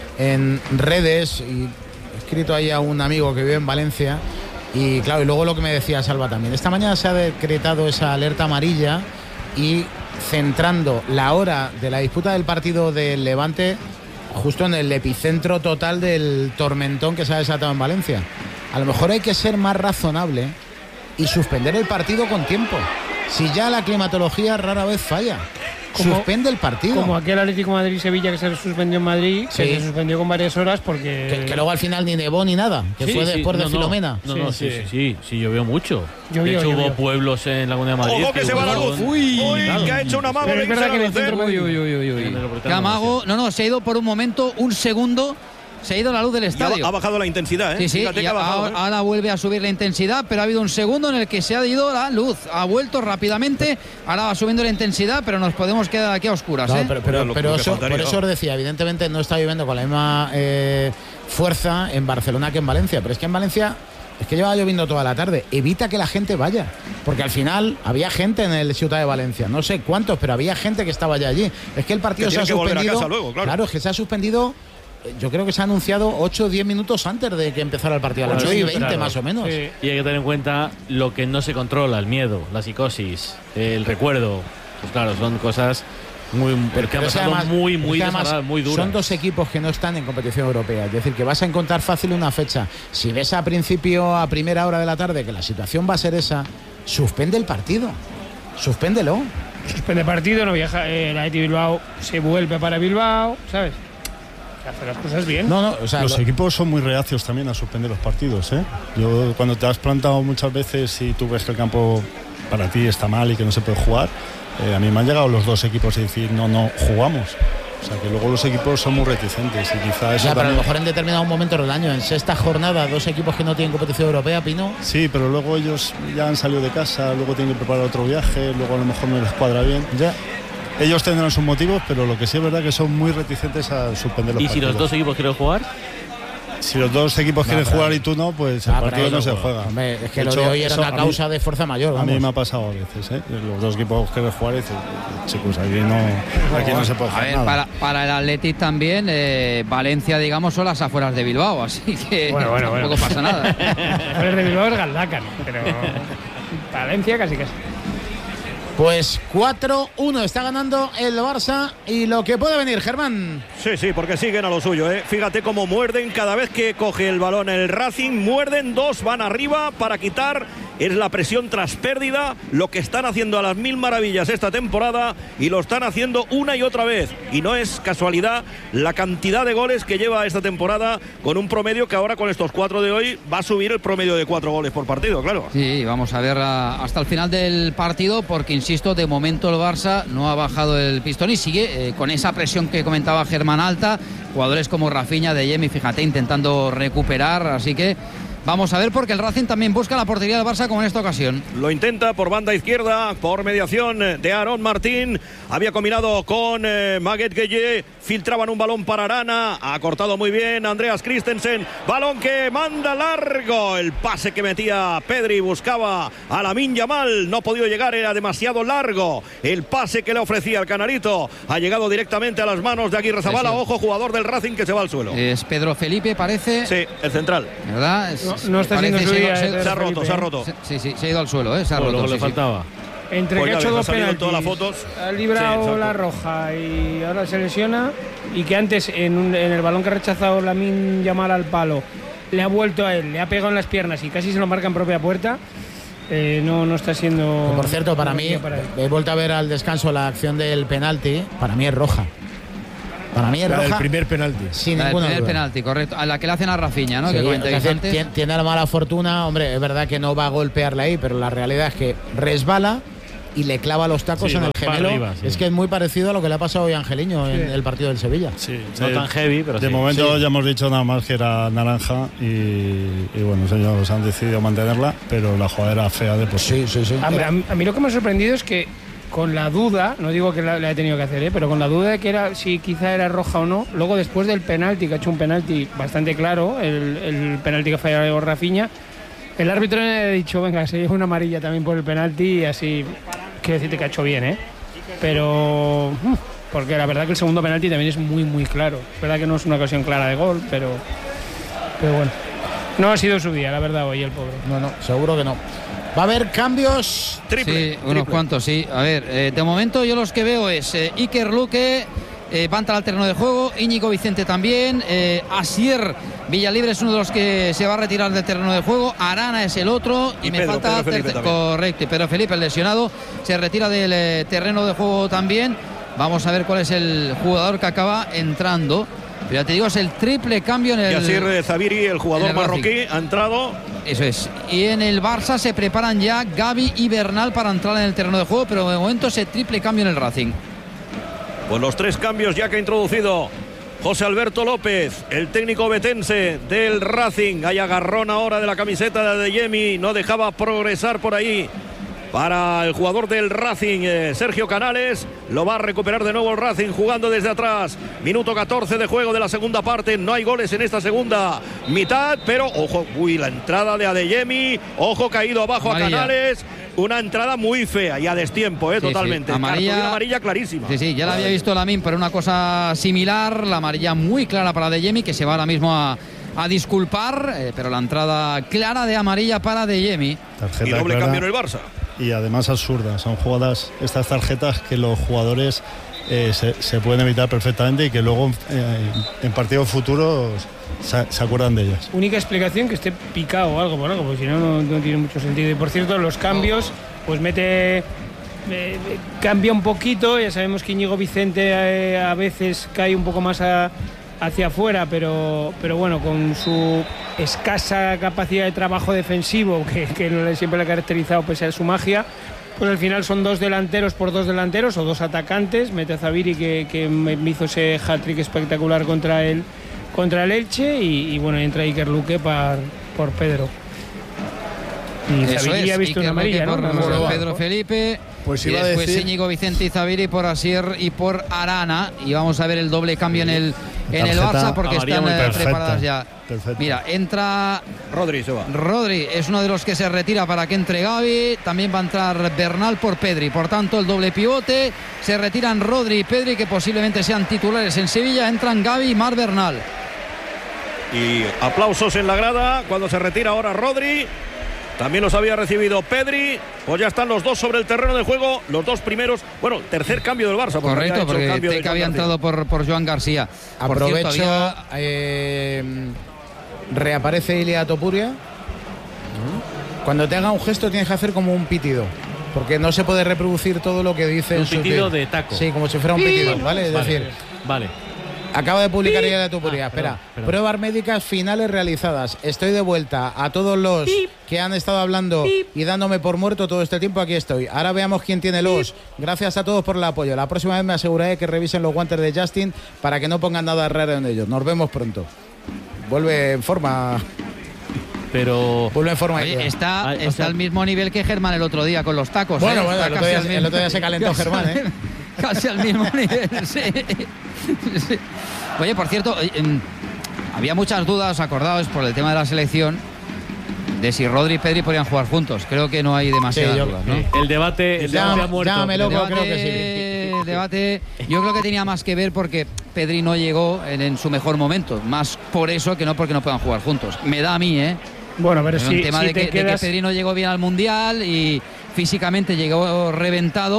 en redes y he escrito ahí a un amigo que vive en Valencia y claro, y luego lo que me decía Salva también. Esta mañana se ha decretado esa alerta amarilla y centrando la hora de la disputa del partido del Levante justo en el epicentro total del tormentón que se ha desatado en Valencia. A lo mejor hay que ser más razonable y suspender el partido con tiempo. Si ya la climatología rara vez falla, como, suspende el partido. Como aquel Atlético Madrid-Sevilla que se suspendió en Madrid, sí. que se suspendió con varias horas porque... Que, que luego al final ni nevó ni nada, que sí, fue sí, después no, de Filomena. No, no, no sí, sí, sí, sí, sí, llovió mucho. Llovió, de hecho llovió. hubo pueblos en la Comunidad de Madrid. ¡Ojo que, que se va la luz! ¡Uy! Uy claro. Que ha hecho un amago. Pero es verdad que en el centro... Uy, uy, uy, uy, uy. ¿Qué amago? No, no, se ha ido por un momento, un segundo... Se ha ido la luz del estadio. Ha bajado la intensidad, ¿eh? Sí, sí, Fíjate que ha bajado, ahora, ¿eh? ahora vuelve a subir la intensidad, pero ha habido un segundo en el que se ha ido la luz. Ha vuelto rápidamente, ahora va subiendo la intensidad, pero nos podemos quedar aquí a oscuras, ¿eh? No, pero, pero, pero eso, por eso os decía, evidentemente no está lloviendo con la misma eh, fuerza en Barcelona que en Valencia, pero es que en Valencia es que lleva lloviendo toda la tarde. Evita que la gente vaya, porque al final había gente en el Ciutat de Valencia, no sé cuántos, pero había gente que estaba ya allí. Es que el partido que se ha suspendido. Luego, claro. claro, es que se ha suspendido. Yo creo que se ha anunciado ocho o diez minutos antes de que empezara el partido, a las ocho y veinte claro. más o menos. Sí. Y hay que tener en cuenta lo que no se controla, el miedo, la psicosis, el recuerdo. Pues claro, son cosas muy, pero, que han pero pasado además, muy, muy, además, muy duras. Son dos equipos que no están en competición europea, es decir, que vas a encontrar fácil una fecha. Si ves a principio, a primera hora de la tarde, que la situación va a ser esa, suspende el partido, suspéndelo. Suspende el partido, no viaja, eh, la Athletic Bilbao se vuelve para Bilbao, ¿sabes? Hacer las cosas bien. No, no, o sea, los lo... equipos son muy reacios también a suspender los partidos, ¿eh? Yo cuando te has plantado muchas veces y tú ves que el campo para ti está mal y que no se puede jugar, eh, a mí me han llegado los dos equipos a decir no, no, jugamos. O sea que luego los equipos son muy reticentes y quizá eso ya, pero también... a lo mejor en determinados momentos del año, en sexta jornada, dos equipos que no tienen competición europea, Pino. Sí, pero luego ellos ya han salido de casa, luego tienen que preparar otro viaje, luego a lo mejor no les cuadra bien. Ya. Ellos tendrán sus motivos, pero lo que sí es verdad que son muy reticentes a suspender los ¿Y partidos. si los dos equipos quieren jugar? Si los dos equipos no, quieren pero... jugar y tú no, pues el ah, partido no se juega. Hombre, es que de lo hecho, de hoy era eso, una causa mí, de fuerza mayor. Vamos. A mí me ha pasado a veces, ¿eh? Los dos equipos quieren jugar y dicen, chicos, aquí no, aquí no se puede jugar a ver, nada. Para, para el Athletic también, eh, Valencia, digamos, son las afueras de Bilbao, así que bueno, bueno, tampoco bueno. pasa nada. Las afueras de Bilbao es Galdacan, pero Valencia casi casi. Pues cuatro uno está ganando el Barça y lo que puede venir, Germán. Sí, sí, porque siguen a lo suyo, ¿eh? Fíjate cómo muerden cada vez que coge el balón el Racing, muerden, dos van arriba para quitar. Es la presión tras pérdida, lo que están haciendo a las mil maravillas esta temporada y lo están haciendo una y otra vez. Y no es casualidad la cantidad de goles que lleva esta temporada con un promedio que ahora con estos cuatro de hoy va a subir el promedio de cuatro goles por partido, claro. Sí, vamos a ver a, hasta el final del partido porque, insisto, de momento el Barça no ha bajado el pistón y sigue eh, con esa presión que comentaba Germán alta. Jugadores como Rafinha, De Jong, fíjate, intentando recuperar, así que... Vamos a ver porque el Racing también busca la portería del Barça como en esta ocasión. Lo intenta por banda izquierda, por mediación de Aaron Martín. Había combinado con eh, Maguette Gueye. Filtraban un balón para Arana. Ha cortado muy bien Andreas Christensen. Balón que manda largo. El pase que metía Pedri buscaba a Lamine Yamal. No ha podido llegar, era demasiado largo. El pase que le ofrecía el Canarito ha llegado directamente a las manos de Aguirrezabala. Ojo, jugador del Racing que se va al suelo. Es Pedro Felipe, parece. Sí, el central. ¿Verdad? Es, no, no está haciendo su día. Se, se, se ha roto, se ha roto. Sí, sí, se ha ido al suelo, ¿eh? Se ha roto. Lo que sí, le faltaba. Sí. Entre pues que ha hecho dos penaltis, todas las fotos. Ha librado sí, la roja y ahora se lesiona. Y que antes, en, un, en el balón que ha rechazado Lamine Yamal al palo, le ha vuelto a él, le ha pegado en las piernas y casi se lo marca en propia puerta. Eh, no, no está siendo... Por cierto, para mí, para he vuelto a ver al descanso la acción del penalti, para mí es roja. Para mí es roja. El primer penalti. Sin la ninguna el primer duda. penalti, correcto. A la que le hacen a Rafinha, ¿no? Sí, que comentáis o sea, antes. tiene, tiene la mala fortuna, hombre, es verdad que no va a golpearla ahí, pero la realidad es que resbala y le clava los tacos Sí, en el va para gemelo. arriba, sí. Es que es muy parecido a lo que le ha pasado hoy a Angeliño Sí. en el partido del Sevilla. Sí, No sí. tan heavy, pero De sí. momento Sí. ya hemos dicho nada más que era naranja y, y bueno, ellos han decidido mantenerla, pero la jugada era fea de por sí. Sí, sí, sí. A, a mí- a mí lo que me ha sorprendido es que con la duda, no digo que la, la he tenido que hacer, ¿eh? pero con la duda de que era si quizá era roja o no, luego después del penalti, que ha hecho un penalti bastante claro, el, el penalti que falló Rafinha, el árbitro le ha dicho, venga, se lleva una amarilla también por el penalti y así, quiero decirte que ha hecho bien, ¿eh? Pero... uf, porque la verdad que el segundo penalti también es muy, muy claro. Es verdad que no es una ocasión clara de gol, pero... Pero bueno. No ha sido su día, la verdad, hoy el pobre. No, no, seguro que no. Va a haber cambios. Triple. Sí, unos cuantos, sí. A ver, eh, de momento yo los que veo es eh, Iker Luque, eh, va a entrar al terreno de juego, Íñigo Vicente también, eh, Asier Villalibre es uno de los que se va a retirar del terreno de juego, Arana es el otro y, Y me Pedro, falta Pedro Felipe terce- también. correcto, y Pedro Felipe, el lesionado, se retira del eh, terreno de juego también. Vamos a ver cuál es el jugador que acaba entrando. Pero ya te digo, es el triple cambio en el... Yacir Zaviri, el jugador en el Racing. marroquí, ha entrado. Eso es. Y en el Barça se preparan ya Gavi y Bernal para entrar en el terreno de juego, pero de momento ese triple cambio en el Racing. Pues los tres cambios ya que ha introducido José Alberto López, el técnico betense del Racing. Hay agarrón ahora de la camiseta de Adeyemi, no dejaba progresar por ahí. Para el jugador del Racing, eh, Sergio Canales, lo va a recuperar de nuevo el Racing jugando desde atrás. Minuto catorce de juego de la segunda parte, no hay goles en esta segunda mitad, pero ojo, uy, la entrada de Adeyemi, ojo, caído abajo Amarilla. a Canales, una entrada muy fea y a destiempo, eh, Sí, sí. totalmente. Amarilla- Cartulina amarilla clarísima. Sí, sí, ya la había visto Lamin, pero una cosa similar, la amarilla muy clara para Adeyemi, que se va ahora mismo a, a disculpar, eh, pero la entrada clara de amarilla para Adeyemi. Tarjeta Y doble clara. cambio en el Barça. Y además absurdas. Son jugadas, estas tarjetas que los jugadores eh, se, se pueden evitar perfectamente y que luego eh, en partidos futuros se, se acuerdan de ellas. Única explicación que esté picado o algo por algo, porque si no, no, no tiene mucho sentido. Y por cierto, los cambios, pues mete. eh, cambia un poquito. Ya sabemos que Íñigo Vicente eh, a veces cae un poco más a- hacia afuera, pero, pero bueno, con su escasa capacidad de trabajo defensivo, que, que no le- siempre le ha caracterizado pese a su magia. Pues al final son dos delanteros por dos delanteros o dos atacantes. Mete a Zaviri, que, que me hizo ese hat-trick espectacular contra el, contra el Elche. Y, y bueno, entra Iker Luque par- por Pedro. Y Eso Zaviri es, ha visto Iker una amarilla, Luque ¿no? por Vamos a- Pedro Felipe. Pues y iba a después decir- Íñigo Vicente y Zaviri por Asier y por Arana. Y vamos a ver el doble cambio en el, en el Tarjeta Barça porque amarilla están muy eh, perfecta. preparadas ya. Perfecto. Mira, entra Rodri se va. Rodri, es uno de los que se retira para que entre Gavi. También va a entrar Bernal por Pedri. Por tanto, el doble pivote. Se retiran Rodri y Pedri, que posiblemente sean titulares en Sevilla. Entran Gavi y Mar Bernal. Y aplausos en la grada cuando se retira ahora Rodri. También los había recibido Pedri. Pues ya están los dos sobre el terreno de juego. Los dos primeros. Bueno, tercer cambio del Barça. porque había Correcto, hecho el porque cambio de Teca Joan había García. entrado por, por Joan García. Por Aprovecho. cierto, había- eh, reaparece Ilia Topuria. Cuando te haga un gesto tienes que hacer como un pitido. Porque no se puede reproducir todo lo que dice Un en su pitido tweet. de taco. Sí, como si fuera un pitido, ¿vale? Es Vale, decir, vale. acaba de publicar Ilia Topuria. Ah, Espera. perdón, perdón. Pruebas médicas finales realizadas. Estoy de vuelta. A todos los que han estado hablando y dándome por muerto todo este tiempo, aquí estoy. Ahora veamos quién tiene los. Gracias a todos por el apoyo. La próxima vez me aseguraré que revisen los guantes de Justin para que no pongan nada raro en ellos. Nos vemos pronto. Vuelve en forma. Pero. Vuelve en forma. Oye, Ilia. está, Ay, o está sea- al mismo nivel que Germán el otro día con los tacos. Bueno, ¿eh? bueno, Está el otro casi día- al el mismo- otro día se calentó casi- Germán, ¿eh? Casi al mismo nivel, sí. Sí. Oye, por cierto, eh, em, había muchas dudas, acordados por el tema de la selección, de si Rodri y Pedri podían jugar juntos. Creo que no hay demasiadas Sí, yo- dudas, ¿no? Eh, El debate, el Llama- debate ha muerto. llámame loco, debate, creo que sí. debate, yo creo que tenía más que ver porque Pedri no llegó en, en su mejor momento, más por eso que no porque no puedan jugar juntos. Me da a mí, ¿eh? Bueno, pero Es si, un tema si de, te que, de que quedas... Pedri no llegó bien al Mundial y físicamente llegó reventado,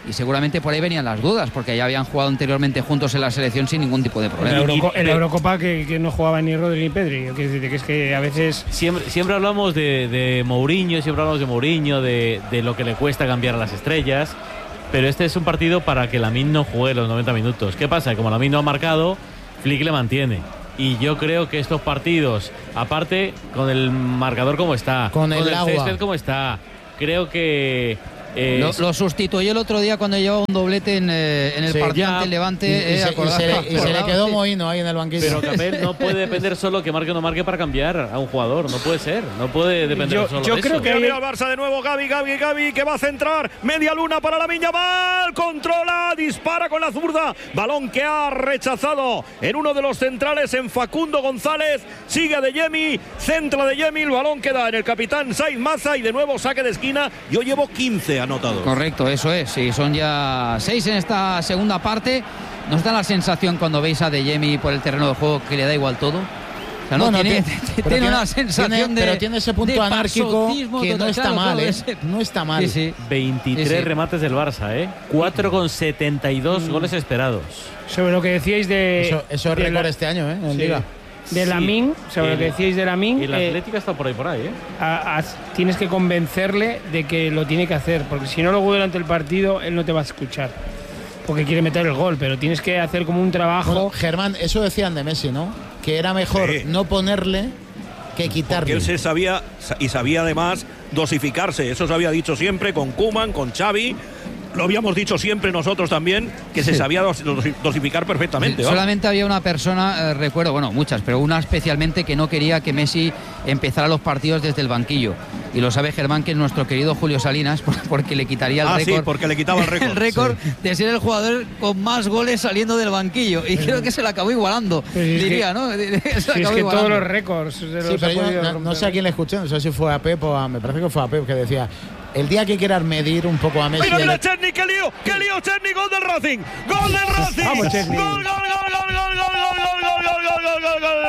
y seguramente por ahí venían las dudas, porque ya habían jugado anteriormente juntos en la selección sin ningún tipo de En problema. la, Euroco en la Eurocopa que, que no jugaba ni Rodri ni Pedri. Quiero decir que es que a veces... Siempre, siempre hablamos de, de Mourinho, siempre hablamos de Mourinho, de, de lo que le cuesta cambiar a las estrellas, pero este es un partido para que Lamine no juegue los noventa minutos. ¿Qué pasa? Como Lamine no ha marcado, Flick le mantiene. Y yo creo que estos partidos, aparte con el marcador como está, con el, con el agua. césped como está, creo que... Eh, lo, lo sustituyó el otro día cuando llevaba un doblete en, eh, en el sí, partido ya, ante el Levante. Y, y, eh, se, y, se, le, y se le quedó Mohino ahí en el banquillo. Pero Capel no puede depender solo que marque o no marque para cambiar a un jugador. No puede ser. No puede depender yo, solo yo de creo eso. que mira el Barça de nuevo. Gavi, Gavi, Gavi, que va a centrar. Media luna para la Lamine Yamal. Controla, dispara con la zurda. Balón que ha rechazado en uno de los centrales, en Facundo González. Sigue Adeyemi, centra Adeyemi. El balón queda en el capitán Said Maza y de nuevo saque de esquina. Yo llevo quince anotados. Correcto. Eso es, sí, son ya seis en esta segunda parte. ¿Nos da la sensación cuando veis a Adeyemi por el terreno de juego que le da igual todo? O sea, no, bueno, tiene, tiene, tiene, tiene una sensación tiene, de pero tiene ese punto anárquico que no está claro, mal, claro, ¿eh? ese... No está mal. Sí, sí. veintitrés sí, sí. remates del Barça, ¿eh? cuatro con setenta y dos mm. goles esperados. Sobre lo que decíais de... Eso, eso es récord este año, ¿eh? En sí. Liga. De Lamine, sí. sobre el, lo que decíais de Lamine. Y el Atlético eh, está por ahí, por ahí, ¿eh? A, a, tienes que convencerle de que lo tiene que hacer, porque si no, luego durante el partido él no te va a escuchar. Porque quiere meter el gol, pero tienes que hacer como un trabajo. Bueno, Germán, eso decían de Messi, ¿no? Que era mejor sí. no ponerle que quitarle. Porque él se sabía, y sabía además dosificarse. Eso se había dicho siempre con Koeman, con Xavi. Lo habíamos dicho siempre nosotros también, que sí. se sabía dos, dos, dosificar perfectamente. Sí, solamente había una persona, eh, recuerdo, bueno, muchas, pero una especialmente que no quería que Messi empezara los partidos desde el banquillo. Y lo sabe Germán, que es nuestro querido Julio Salinas, porque le quitaría el ah, récord. Sí, porque le quitaba el récord. el récord sí. de ser el jugador con más goles saliendo del banquillo. Y creo que se le acabó igualando, sí, diría, que, ¿no? Se sí, es que igualando. Todos los récords. De sí, los pero yo no, no sé a quién le escuché, no sé si fue a Pep o a. Me parece que fue a Pep que decía. El día que quieras medir un poco a Messi. Mira, mira, Chesney, qué lío, qué lío, Chesney, gol del Racing, gol del Racing. Vamos, Chesney. Gol, gol, gol, gol, gol, gol, gol, gol, gol, gol, gol, gol, gol,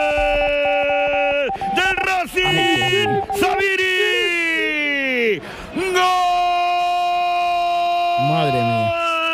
gol. Del Racing, Zabiri. Gol. Madre mía.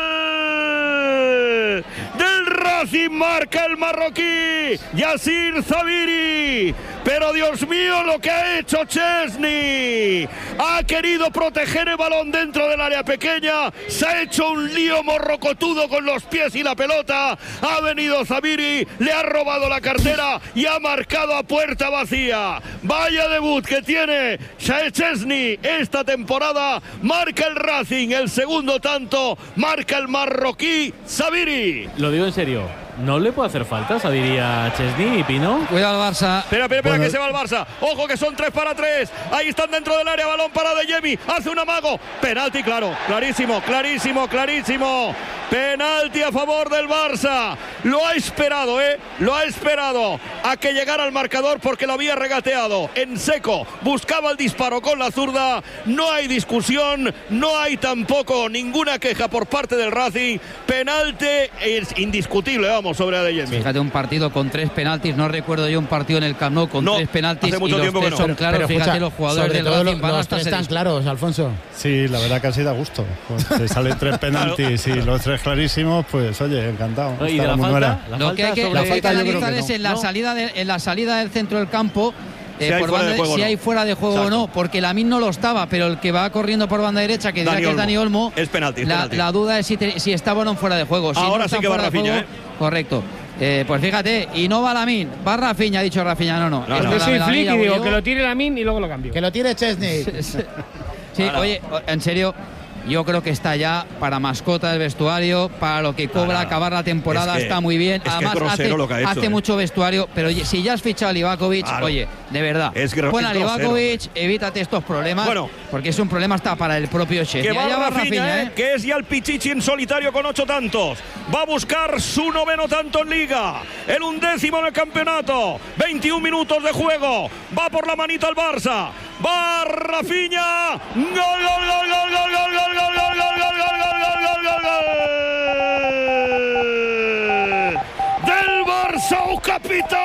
Del Racing marca el marroquí, Yassir Zabiri. Pero Dios mío, lo que ha hecho Chesney. Ha querido proteger el balón dentro del área pequeña. Se ha hecho un lío morrocotudo con los pies y la pelota. Ha venido Zabiri, le ha robado la cartera y ha marcado a puerta vacía. Vaya debut que tiene Chesney esta temporada. Marca el Racing, el segundo tanto. Marca el marroquí Zabiri. Lo digo en serio. ¿No le puede hacer falta, diría Chesney y Pino? Cuidado al Barça. Espera, espera, espera, bueno. que se va el Barça. Ojo que son tres para tres. Ahí están dentro del área. Balón para Adeyemi. Hace un amago. Penalti, claro. Clarísimo, clarísimo, clarísimo. Penalti a favor del Barça. Lo ha esperado, ¿eh? Lo ha esperado a que llegara al marcador porque lo había regateado en seco. Buscaba el disparo con la zurda. No hay discusión. No hay tampoco ninguna queja por parte del Racing. Penalti es indiscutible, vamos, sobre Adeyemi. Fíjate, un partido con tres penaltis. No recuerdo yo un partido en el Camp Nou con no, tres penaltis. Hace mucho y tiempo los que tres no. son claros. Pero, Fíjate, escucha, los jugadores del todo Racing lo, van los hasta tres se están claros, Alfonso. Sí, la verdad que ha sido a gusto. Pues te salen tres penaltis y los tres clarísimos, pues oye, encantado. ¿Y de la falta? La lo que hay que, sobre... lo que, hay que analizar que es no. en la, no. salida de, en la salida del centro del campo. Eh, si hay por fuera banda, de juego, si no. hay fuera de juego Exacto. o no, porque Lamine no lo estaba, pero el que va corriendo por banda derecha, que dirá Dani que es Olmo. Dani Olmo, es penalti, es la, penalti. la duda es si, te, si estaba o no fuera de juego. Si Ahora no sí que va Rafinha, juego, ¿eh? Correcto. Eh, pues fíjate, y no va Lamine, va Rafinha, ha dicho Rafinha, no, no. no, no. Yo soy flick y digo yo. que lo tire Lamine y luego lo cambio. Que lo tire Chesney. Sí, oye, en serio, yo creo que está ya para mascota del vestuario, para lo que cobra Ahora, acabar la temporada, es que, está muy bien. Es Además, que es hace, lo que ha hecho, hace eh. mucho vestuario, pero oye, si ya has fichado a Livakovic, claro. oye, de verdad, es gro- pon a es Livakovic, evítate estos problemas, bueno, porque es un problema hasta para el propio Chesney. Que va Allá va Rafinha, Rafinha, eh, ¿eh? que es ya el Pichichi en solitario con ocho tantos. Va a buscar su noveno tanto en Liga, el undécimo en el campeonato. veintiún minutos de juego. Va por la manita al Barça. Va Rafinha. Gol, gol, gol, gol, gol, gol, gol, gol, gol, gol, gol, gol, gol, gol, gol, gol. Del Barça, un capitán.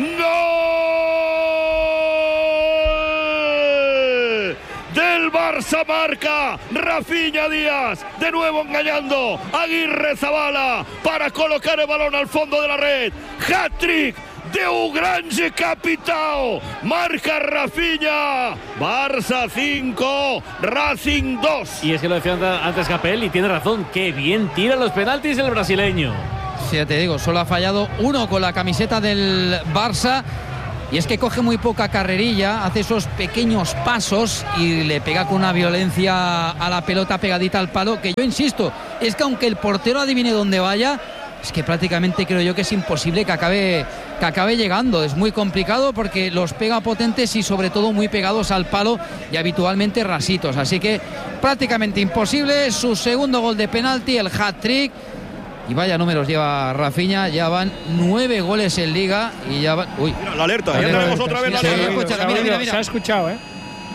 Gol. Del Barça Barça marca, Rafinha Díaz, de nuevo engañando, Aguirre Zabala para colocar el balón al fondo de la red, hat-trick de un grande capitao, marca Rafinha, Barça cinco, Racing dos. Y es que lo decía antes Capel y tiene razón, qué bien tira los penaltis el brasileño. Sí, ya te digo, solo ha fallado uno con la camiseta del Barça. Y es que coge muy poca carrerilla, hace esos pequeños pasos y le pega con una violencia a la pelota pegadita al palo, que yo insisto, es que aunque el portero adivine dónde vaya, es que prácticamente creo yo que es imposible que acabe, que acabe llegando. Es muy complicado porque los pega potentes y sobre todo muy pegados al palo y habitualmente rasitos. Así que prácticamente imposible. Su segundo gol de penalti, el hat-trick. Y vaya números lleva Rafinha, ya van nueve goles en Liga y ya van... Uy, mira, la alerta, ya tenemos otra vez la sí, alerta. Escucha, mira, mira, mira. Se ha escuchado, ¿eh?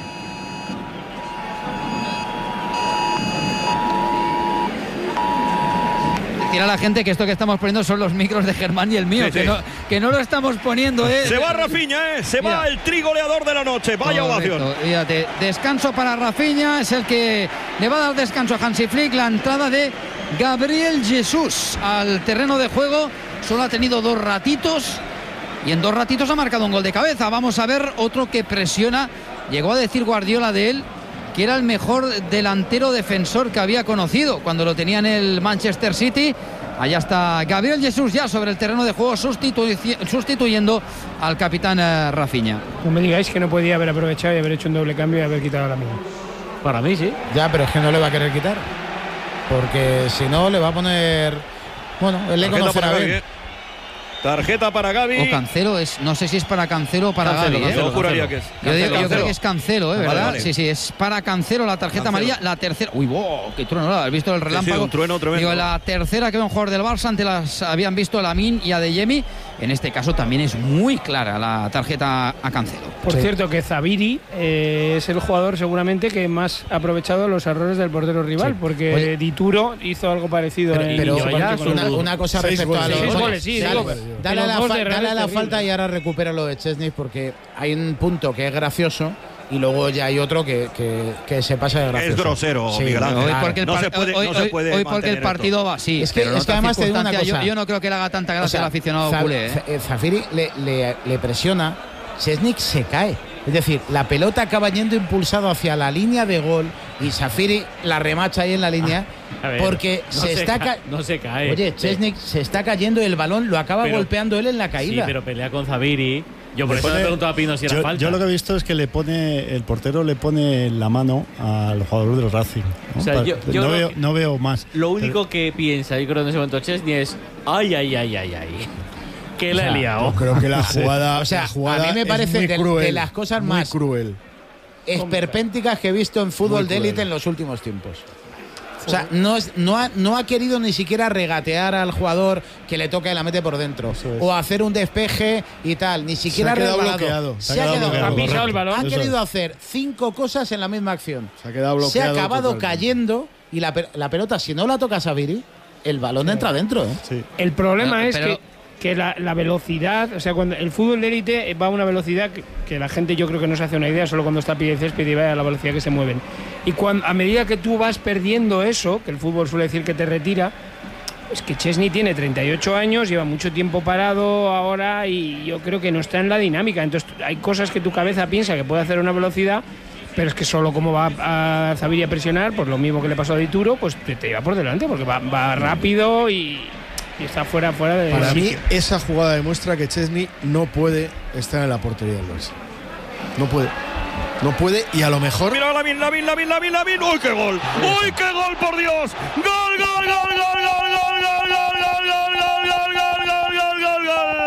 Decir a la gente que esto que estamos poniendo son los micros de Germán y el mío, sí, que, sí. No, que no lo estamos poniendo, ¿eh? Se va Rafinha, ¿eh? Se mira. va el trigoleador de la noche. Vaya Correcto. Ovación. Fíjate, descanso para Rafinha, es el que le va a dar descanso a Hansi Flick. La entrada de Gabriel Jesús al terreno de juego solo ha tenido dos ratitos y en dos ratitos ha marcado un gol de cabeza. Vamos a ver otro que presiona. Llegó a decir Guardiola de él que era el mejor delantero defensor que había conocido cuando lo tenía en el Manchester City. Allá está Gabriel Jesús ya sobre el terreno de juego sustitu- sustituyendo al capitán eh, Rafinha. No me digáis que no podía haber aprovechado y haber hecho un doble cambio y haber quitado a la misma. Para mí sí. Ya, pero es que no le va a querer quitar. Porque si no le va a poner... Bueno, él le conocerá bien. Tarjeta para Gavi. O Cancelo, es, no sé si es para Cancelo o para Cancelo, Gavi. Cancelo, ¿eh? Yo juraría que es. Yo, Cancelo, digo, yo Cancelo. creo que es Cancelo, ¿eh? ¿verdad? Vale, vale. Sí, sí, es para Cancelo la tarjeta Cancelo. amarilla. La tercera. Uy, wow, qué trueno, ¿no? ¿Has visto el relámpago? Sí, sí, un trueno tremendo. Digo, la tercera que ve un jugador del Barça, ante las habían visto a Lamin y a Adeyemi. En este caso también es muy clara la tarjeta a Cancelo. Por sí. cierto, que Zabiri eh, es el jugador seguramente que más ha aprovechado los errores del portero rival, sí. porque Oye, Dituro hizo algo parecido. Pero, en pero ya, una, una cosa respecto goles, a los seis goles. goles, sí, dale, digo, dale, a la, fa dale a la falta y ahora recupera lo de Chesney, porque hay un punto que es gracioso y luego ya hay otro que, que, que se pasa de gracioso. Es grosero, sí, Miguel Ángel. Hoy porque el, no se puede, hoy, no se puede hoy porque el partido esto. va así. Es que, es que además te digo una cosa. Yo, yo no creo que le haga tanta gracia o sea, al aficionado Zaf culé. ¿eh? Zafiri le, le, le presiona, Chesney se cae. Es decir, la pelota acaba yendo impulsado hacia la línea de gol y Zafiri la remacha ahí en la línea ver, porque no se, se está ca no se cae. Oye, Chesney sí. se está cayendo y el balón lo acaba pero, golpeando él en la caída. Sí, pero pelea con Zaviri. Yo por le eso pone, le preguntaba a Pino si era yo, falta. Yo lo que he visto es que le pone el portero le pone la mano al jugador del Racing. ¿no? O sea, yo, yo no, no, veo, no veo más. Lo único pero, que piensa, yo creo en ese momento Chesney es ay, ay, ay, ay, ay. Que la o sea, he liado. Yo creo que la jugada, o sea, la jugada a mí me parece de, cruel, de las cosas muy más cruel. esperpénticas que he visto en fútbol de élite en los últimos tiempos. O sea, no, es, no, ha, no ha querido ni siquiera regatear al jugador que le toca y la mete por dentro. O hacer un despeje y tal. Ni siquiera se ha quedado resbalado. bloqueado. Se, se ha quedado bloqueado. Ha pisado el balón. Ha querido hacer cinco cosas en la misma acción. Se ha quedado bloqueado. Se ha acabado totalmente. cayendo y la, la pelota, si no la toca Saviri, el balón sí. entra dentro. ¿eh? Sí. El problema pero, es pero, que, que la, la velocidad, o sea, cuando el fútbol de élite va a una velocidad que, que la gente yo creo que no se hace una idea, solo cuando está pie de césped y va a la velocidad que se mueven. Y cuando, a medida que tú vas perdiendo eso, que el fútbol suele decir que te retira, es que Chesney tiene treinta y ocho años, lleva mucho tiempo parado ahora y yo creo que no está en la dinámica. Entonces hay cosas que tu cabeza piensa que puede hacer una velocidad, pero es que solo como va a Zaviri a presionar, pues lo mismo que le pasó a Dituro, pues te, te lleva por delante, porque va, va rápido y, y está fuera, fuera de... Para mí, sitio. esa jugada demuestra que Chesney no puede estar en la portería del Barça. No puede. No puede y a lo mejor... Mira, Lamin, Lamin, Lamin, Lamin, Lamin. ¡Uy, qué gol! ¡Uy, qué gol, por Dios! ¡Gol, gol, gol, gol, gol, gol, gol, gol, gol, gol, gol, gol, gol, gol, gol,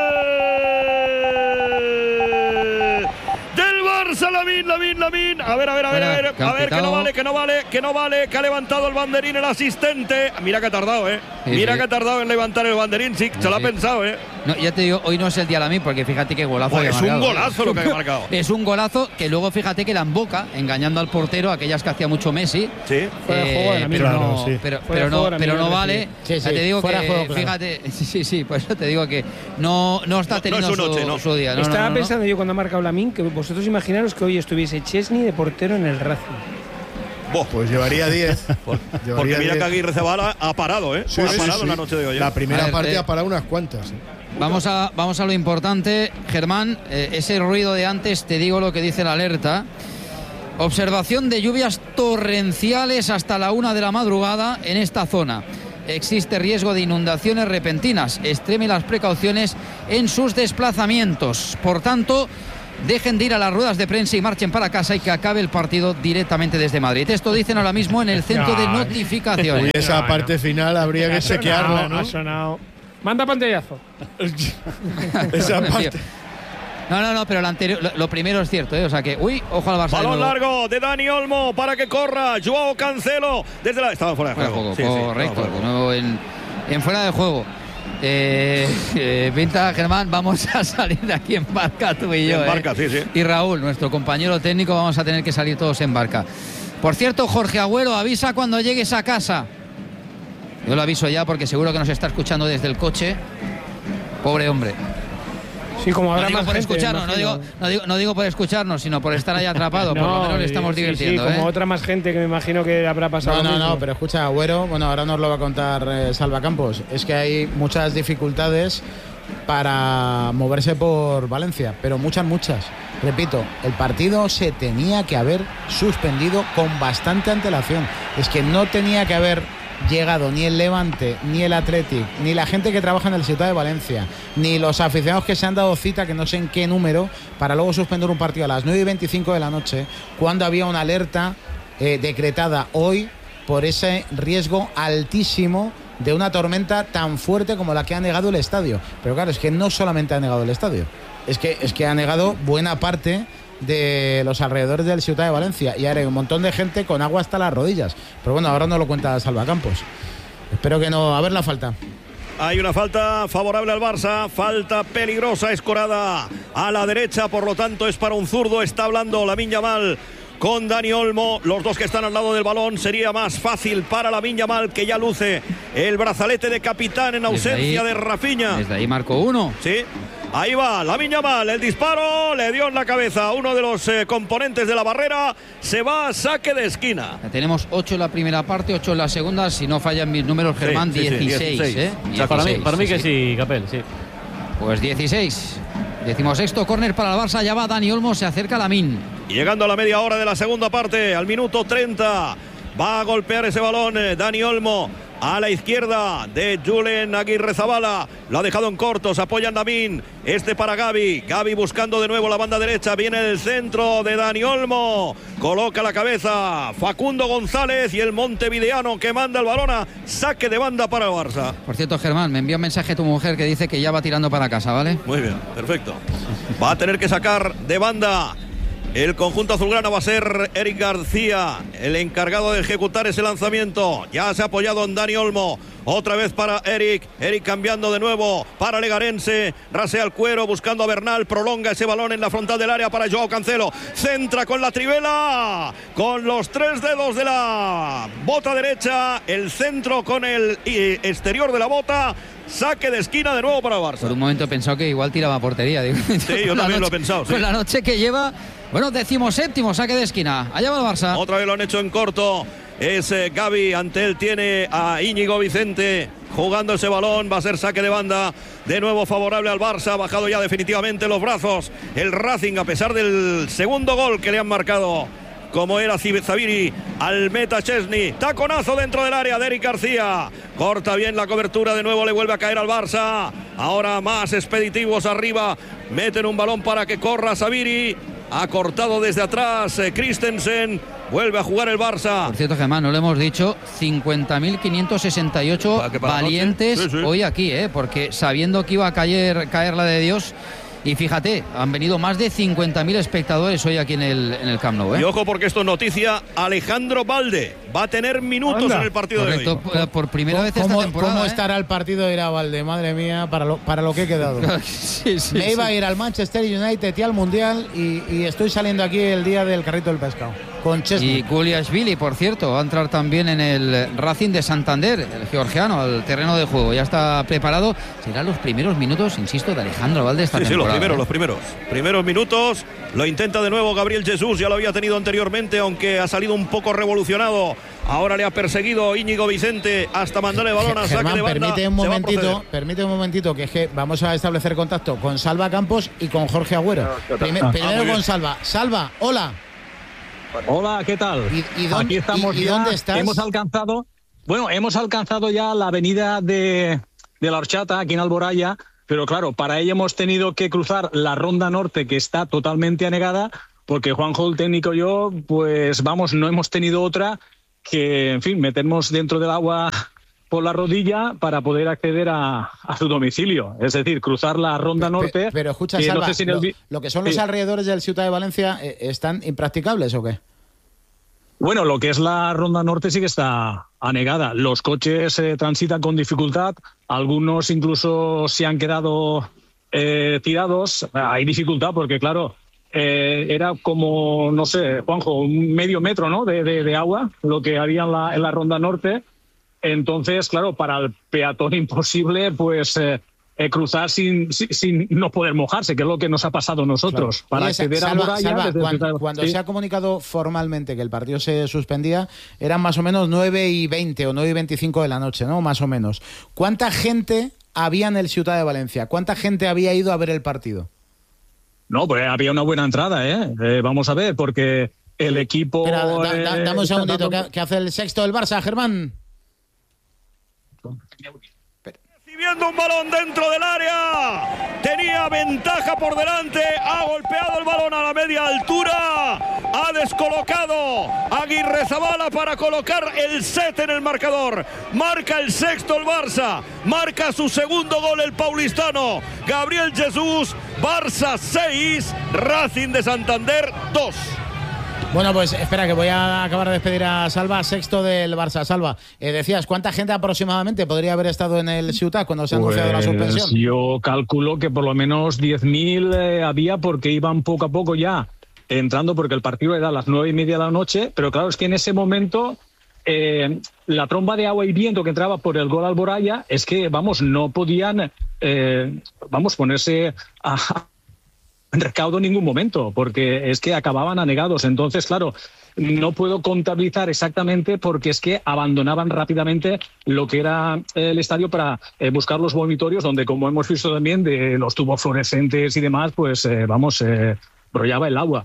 gol! Del Barça, Lamin, Lamin, Lamin. A ver, a ver, a ver, a ver, a ver, que no vale, que no vale, que no vale, que ha levantado el banderín el asistente. Mira que ha tardado, ¿eh? Mira que ha tardado en levantar el banderín, sí, se lo ha pensado, ¿eh? No, ya te digo, hoy no es el día de la mí porque fíjate qué golazo pues que ha es marcado. un golazo lo que ha marcado. Es un golazo que luego fíjate que la emboca, engañando al portero, aquellas que hacía mucho Messi. Sí. Fuera de juego de la pero, misma. no, Claro, sí. pero, Fuera pero de no, juego de la pero misma, no vale. sí, sí. Ya te digo Fuera que, de juego, claro. fíjate, sí, sí, sí, por eso te digo que no, no está No, no teniendo es su noche, su, no. su día. No, Estaba no, no, pensando yo cuando ha marcado Lamin que vosotros imaginaros que hoy estuviese Chesney de portero en el Racing. Boh. Pues llevaría diez. Por, porque mira que Aguirre Zabala ha parado, ¿eh? Sí, ha sí, parado sí. la noche de hoy. ¿eh? La primera ver, parte eh, ha parado unas cuantas. ¿eh? Vamos a, vamos a lo importante, Germán. Eh, ese ruido de antes, te digo lo que dice la alerta. Observación de lluvias torrenciales hasta la una de la madrugada en esta zona. Existe riesgo de inundaciones repentinas. Extreme las precauciones en sus desplazamientos. Por tanto, dejen de ir a las ruedas de prensa y marchen para casa y que acabe el partido directamente desde Madrid. Esto dicen ahora mismo en el centro de notificaciones. Y esa No, parte no. final habría que chequearla, ¿no? Ha sonado. Manda pantallazo. Esa parte. No, no, no, pero lo anterior, lo, lo primero es cierto, ¿eh? O sea que, uy, ojo al Barça. Balón de nuevo. largo de Dani Olmo para que corra Joao Cancelo desde la. Estaba fuera de Fuera de juego. juego, Sí, sí, correcto. estaba fuera de de juego. nuevo en, en fuera de juego. Eh, eh, Pinta, Germán, vamos a salir de aquí en barca tú y yo. En barca, eh. sí, sí. Y Raúl, nuestro compañero técnico, vamos a tener que salir todos en barca. Por cierto, Jorge Agüero, avisa cuando llegues a casa. Yo lo aviso ya porque seguro que nos está escuchando desde el coche. Pobre hombre. Sí, como habrá No digo más por gente, escucharnos, no imagino. digo, no, digo, no digo por escucharnos, sino por estar ahí atrapado. por lo menos le estamos sí, divirtiendo. Sí, como ¿eh? otra más gente que me imagino que habrá pasado. No, lo no, mismo. no, pero escucha, Agüero, bueno, ahora nos lo va a contar eh, Salva Campos. Es que hay muchas dificultades para moverse por Valencia, pero muchas, muchas. Repito, el partido se tenía que haber suspendido con bastante antelación. Es que no tenía que haber llegado ni el Levante, ni el Athletic, ni la gente que trabaja en el Ciutat de Valencia, ni los aficionados que se han dado cita, que no sé en qué número, para luego suspender un partido a las nueve y veinticinco de la noche, cuando había una alerta eh, decretada hoy por ese riesgo altísimo de una tormenta tan fuerte como la que ha negado el estadio. Pero claro, es que no solamente ha negado el estadio, es que, es que ha negado buena parte de los alrededores del Ciutat de Valencia, y ahora hay un montón de gente con agua hasta las rodillas. Pero bueno, ahora no lo cuenta Salva Campos. Espero que no. A ver la falta. Hay una falta favorable al Barça, falta peligrosa, escorada a la derecha, por lo tanto es para un zurdo. Está hablando Lamine Yamal con Dani Olmo, los dos que están al lado del balón. Sería más fácil para Lamine Yamal, que ya luce el brazalete de capitán en ausencia ahí, de Rafinha. Desde ahí marcó uno. Sí. Ahí va Lamine Yamal, el disparo le dio en la cabeza a uno de los eh, componentes de la barrera. Se va a saque de esquina. Tenemos ocho en la primera parte, ocho en la segunda. Si no fallan mis números, Germán, Sí, sí, sí, dieciséis. dieciséis. ¿eh? O sea, para mí, dieciséis, para mí sí, que sí. sí, Capel, sí. Pues dieciséis. Decimosexto córner para el Barça. Ya va Dani Olmo, se acerca Lamine. Y llegando a la media hora de la segunda parte, al minuto treinta, va a golpear ese balón eh, Dani Olmo a la izquierda de Julen Aguirre Zabala. Lo ha dejado en corto, se apoya en Lamine. Este para Gavi. Gavi buscando de nuevo la banda derecha. Viene el centro de Dani Olmo. Coloca la cabeza Facundo González y el montevideano que manda el balón a saque de banda para el Barça. Por cierto, Germán, me envió un mensaje tu mujer que dice que ya va tirando para casa, ¿vale? Muy bien, perfecto. Va a tener que sacar de banda. El conjunto azulgrana va a ser Eric García, el encargado de ejecutar ese lanzamiento. Ya se ha apoyado en Dani Olmo. Otra vez para Eric. Eric cambiando de nuevo para Legarense. Rasea el cuero buscando a Bernal. Prolonga ese balón en la frontal del área para Joao Cancelo. Centra con la trivela. Con los tres dedos de la bota derecha. El centro con el exterior de la bota. Saque de esquina de nuevo para el Barça. Por un momento he pensado que igual tiraba a portería. Digo. Sí, yo también lo he pensado. Sí. Con la noche que lleva, bueno, decimoséptimo, saque de esquina. Allá va el Barça. Otra vez lo han hecho en corto. Es eh, Gavi, ante él tiene a Íñigo Vicente jugando ese balón. Va a ser saque de banda. De nuevo favorable al Barça. Ha bajado ya definitivamente los brazos el Racing, a pesar del segundo gol que le han marcado, como era Zaviri al meta Chesney. Taconazo dentro del área de Eric García. Corta bien la cobertura, de nuevo le vuelve a caer al Barça. Ahora más expeditivos arriba. Meten un balón para que corra Zaviri. Ha cortado desde atrás eh, Christensen. Vuelve a jugar el Barça. Por cierto, Germán, no lo hemos dicho, cincuenta mil quinientos sesenta y ocho valientes sí, sí. hoy aquí, ¿eh? Porque sabiendo que iba a caer, caer la de Dios. Y fíjate, han venido más de cincuenta mil espectadores hoy aquí en el, en el Camp Nou, ¿eh? Y ojo, porque esto es noticia. Alejandro Balde va a tener minutos Anda. en el partido Correcto, de hoy. por, por primera vez esta ¿Cómo, temporada. ¿Cómo ¿eh? estará el partido de Iravalde? Madre mía, para lo, para lo que he quedado. sí, sí, Me iba sí. a ir al Manchester United y al Mundial, y, y estoy saliendo aquí el día del carrito del pescado. con Chesney. Y Guliashvili, por cierto, va a entrar también en el Racing de Santander, el georgiano, al terreno de juego. Ya está preparado. Serán los primeros minutos, insisto, de Alejandro Valde esta sí, temporada. Sí, los primeros, ¿eh? los primeros. Primeros minutos. Lo intenta de nuevo Gabriel Jesús. Ya lo había tenido anteriormente, aunque ha salido un poco revolucionado. Ahora le ha perseguido Íñigo Vicente hasta mandarle el balón a saque de banda. Permite un momentito, permite un momentito, que es que vamos a establecer contacto con Salva Campos y con Jorge Agüero. Primer, ah, primero ah, con Salva. Salva, hola. Hola, ¿qué tal? ¿Y, y dónde, Aquí estamos y, y ya, dónde estás? Hemos alcanzado, bueno, hemos alcanzado ya la avenida de, de la Horchata, aquí en Alboraya, pero claro, para ello hemos tenido que cruzar la Ronda Norte, que está totalmente anegada, porque Juanjo, el técnico, y yo, pues vamos, no hemos tenido otra que, en fin, meternos dentro del agua por la rodilla para poder acceder a, a su domicilio. Es decir, cruzar la Ronda Norte. Pero, pero escucha, que Salva, no sé si en el... lo, lo que son los sí. alrededores del Ciutat de Valencia, eh, ¿están impracticables o qué? Bueno, lo que es la Ronda Norte sí que está anegada. Los coches eh, transitan con dificultad, algunos incluso se han quedado eh, tirados. Hay dificultad porque, claro, eh, era como, no sé, Juanjo, un medio metro, ¿no?, de, de, de agua, lo que había en la, en la Ronda Norte. Entonces, claro, para el peatón imposible, pues eh, eh, cruzar sin, sin, sin no poder mojarse, que es lo que nos ha pasado a nosotros. Claro. Para Oye, acceder Salva, a Moraya, Salva, desde cuando, el... cuando sí. se ha comunicado formalmente que el partido se suspendía, eran más o menos nueve y veinte o nueve y veinticinco de la noche, ¿no? Más o menos. ¿Cuánta gente había en el Ciutat de Valencia? ¿Cuánta gente había ido a ver el partido? No, pues había una buena entrada, ¿eh? eh vamos a ver, porque el equipo... Espera, da, da, eh, dame un segundito, dando... que, que hace el sexto del Barça, Germán. Recibiendo un balón dentro del área, tenía ventaja por delante, ha golpeado el balón a la media altura, ha descolocado Aguirrezabala para colocar el set en el marcador. Marca el sexto el Barça, marca su segundo gol el paulistano Gabriel Jesús. Barça seis, Racing de Santander dos. Bueno, pues espera, que voy a acabar de despedir a Salva, sexto del Barça. Salva, eh, decías, ¿cuánta gente aproximadamente podría haber estado en el Ciutat cuando se ha pues anunciado la suspensión? Yo calculo que por lo menos diez mil eh, había, porque iban poco a poco ya entrando, porque el partido era a las nueve y media de la noche, pero claro, es que en ese momento eh, la tromba de agua y viento que entraba por el gol Alboraya, es que, vamos, no podían, eh, vamos, ponerse a... en recaudo en ningún momento, porque es que acababan anegados. Entonces, claro, no puedo contabilizar exactamente, porque es que abandonaban rápidamente lo que era el estadio para eh, buscar los vomitorios, donde, como hemos visto también, de los tubos fluorescentes y demás, pues eh, vamos, eh, brollaba el agua.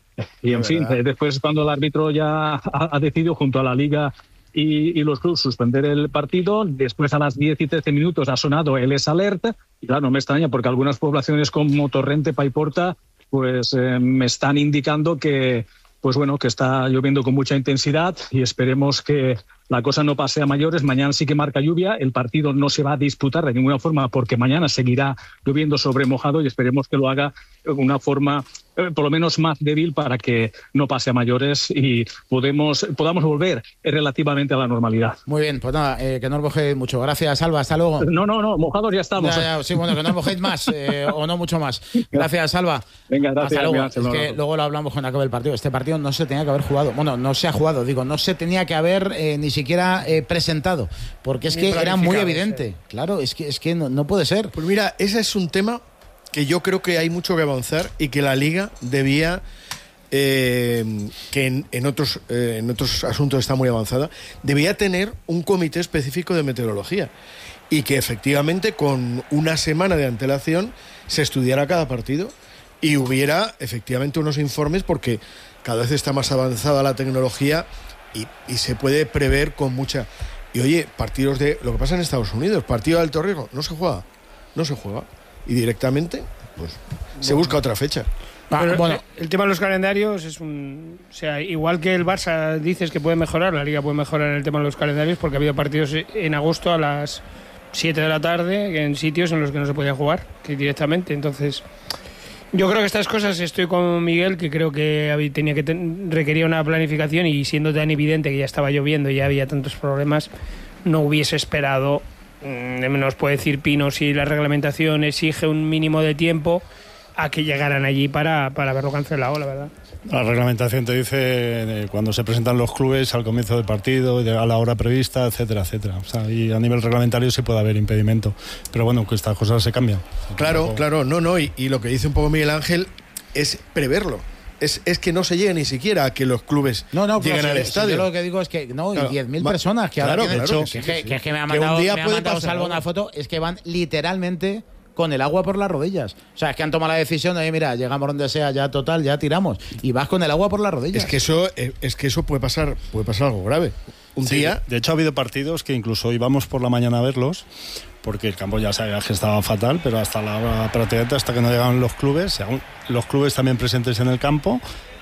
Y en fin, eh, después, cuando el árbitro ya ha, ha decidido junto a la Liga y, y los clubes suspender el partido, después a las diez y trece minutos ha sonado el S Alert, y claro, no me extraña, porque algunas poblaciones como Torrente, Paiporta, pues eh, me están indicando que, pues bueno, que está lloviendo con mucha intensidad, y esperemos que la cosa no pase a mayores. Mañana sí que marca lluvia, el partido no se va a disputar de ninguna forma, porque mañana seguirá lloviendo sobre mojado, y esperemos que lo haga de una forma eh, por lo menos más débil, para que no pase a mayores y podemos, podamos volver relativamente a la normalidad. Muy bien, pues nada, eh, que no os mojéis mucho. Gracias, Salva, hasta luego. No, no, no, mojados ya estamos. Ya, ya, sí, bueno, que no os mojéis más, eh, o no mucho más. Gracias, Salva. Venga, gracias. Hasta luego. Venga, es que no. Luego lo hablamos cuando acabe el partido. Este partido no se tenía que haber jugado. Bueno, no se ha jugado, digo, no se tenía que haber eh, ni siquiera eh, presentado, porque es Ni que era muy evidente. Sí. Claro, es que, es que no, no puede ser. Pues mira, ese es un tema que yo creo que hay mucho que avanzar, y que la Liga debía, eh, que en, en, otros, eh, en otros asuntos está muy avanzada, debía tener un comité específico de meteorología, y que efectivamente con una semana de antelación se estudiara cada partido y hubiera efectivamente unos informes, porque cada vez está más avanzada la tecnología y, y se puede prever con mucha... Y oye, partidos de... Lo que pasa en Estados Unidos, partido de alto riesgo, no se juega, no se juega. Y directamente, pues, se busca otra fecha. Ah, bueno, el tema de los calendarios es un... O sea, igual que el Barça dices que puede mejorar, la Liga puede mejorar en el tema de los calendarios, porque ha habido partidos en agosto a las siete de la tarde en sitios en los que no se podía jugar, que directamente. Entonces, yo creo que estas cosas, estoy con Miguel, que creo que tenía que ten, requería una planificación, y siendo tan evidente que ya estaba lloviendo y ya había tantos problemas, no hubiese esperado. Nos puede decir Pino si la reglamentación exige un mínimo de tiempo, a que llegaran allí para, para haberlo cancelado, la verdad. La reglamentación te dice eh, cuando se presentan los clubes al comienzo del partido, a la hora prevista, etcétera, etcétera. O sea, y a nivel reglamentario sí puede haber impedimento. Pero bueno, que estas cosas se cambian. Claro, Luego... claro, no, no. Y, y lo que dice un poco Miguel Ángel es preverlo. Es, es que no se llegue ni siquiera a que los clubes no, no, lleguen claro, al si, estadio. Si yo lo que digo es que no, claro, y diez mil personas que ahora claro, que, claro, que, sí, que, sí, que, que me ha que mandado, un día me ha puede mandado pasar, Salvo ¿no? una foto, es que van literalmente con el agua por las rodillas. O sea, es que han tomado la decisión de, mira, llegamos donde sea, ya total, ya tiramos. Y vas con el agua por las rodillas. Es que eso, es que eso puede pasar, puede pasar algo grave. Un sí, día. De hecho, ha habido partidos que incluso íbamos por la mañana a verlos, porque el campo ya sabía que estaba fatal, pero hasta la hora prácticamente, hasta que no llegaban los clubes, los clubes también presentes en el campo,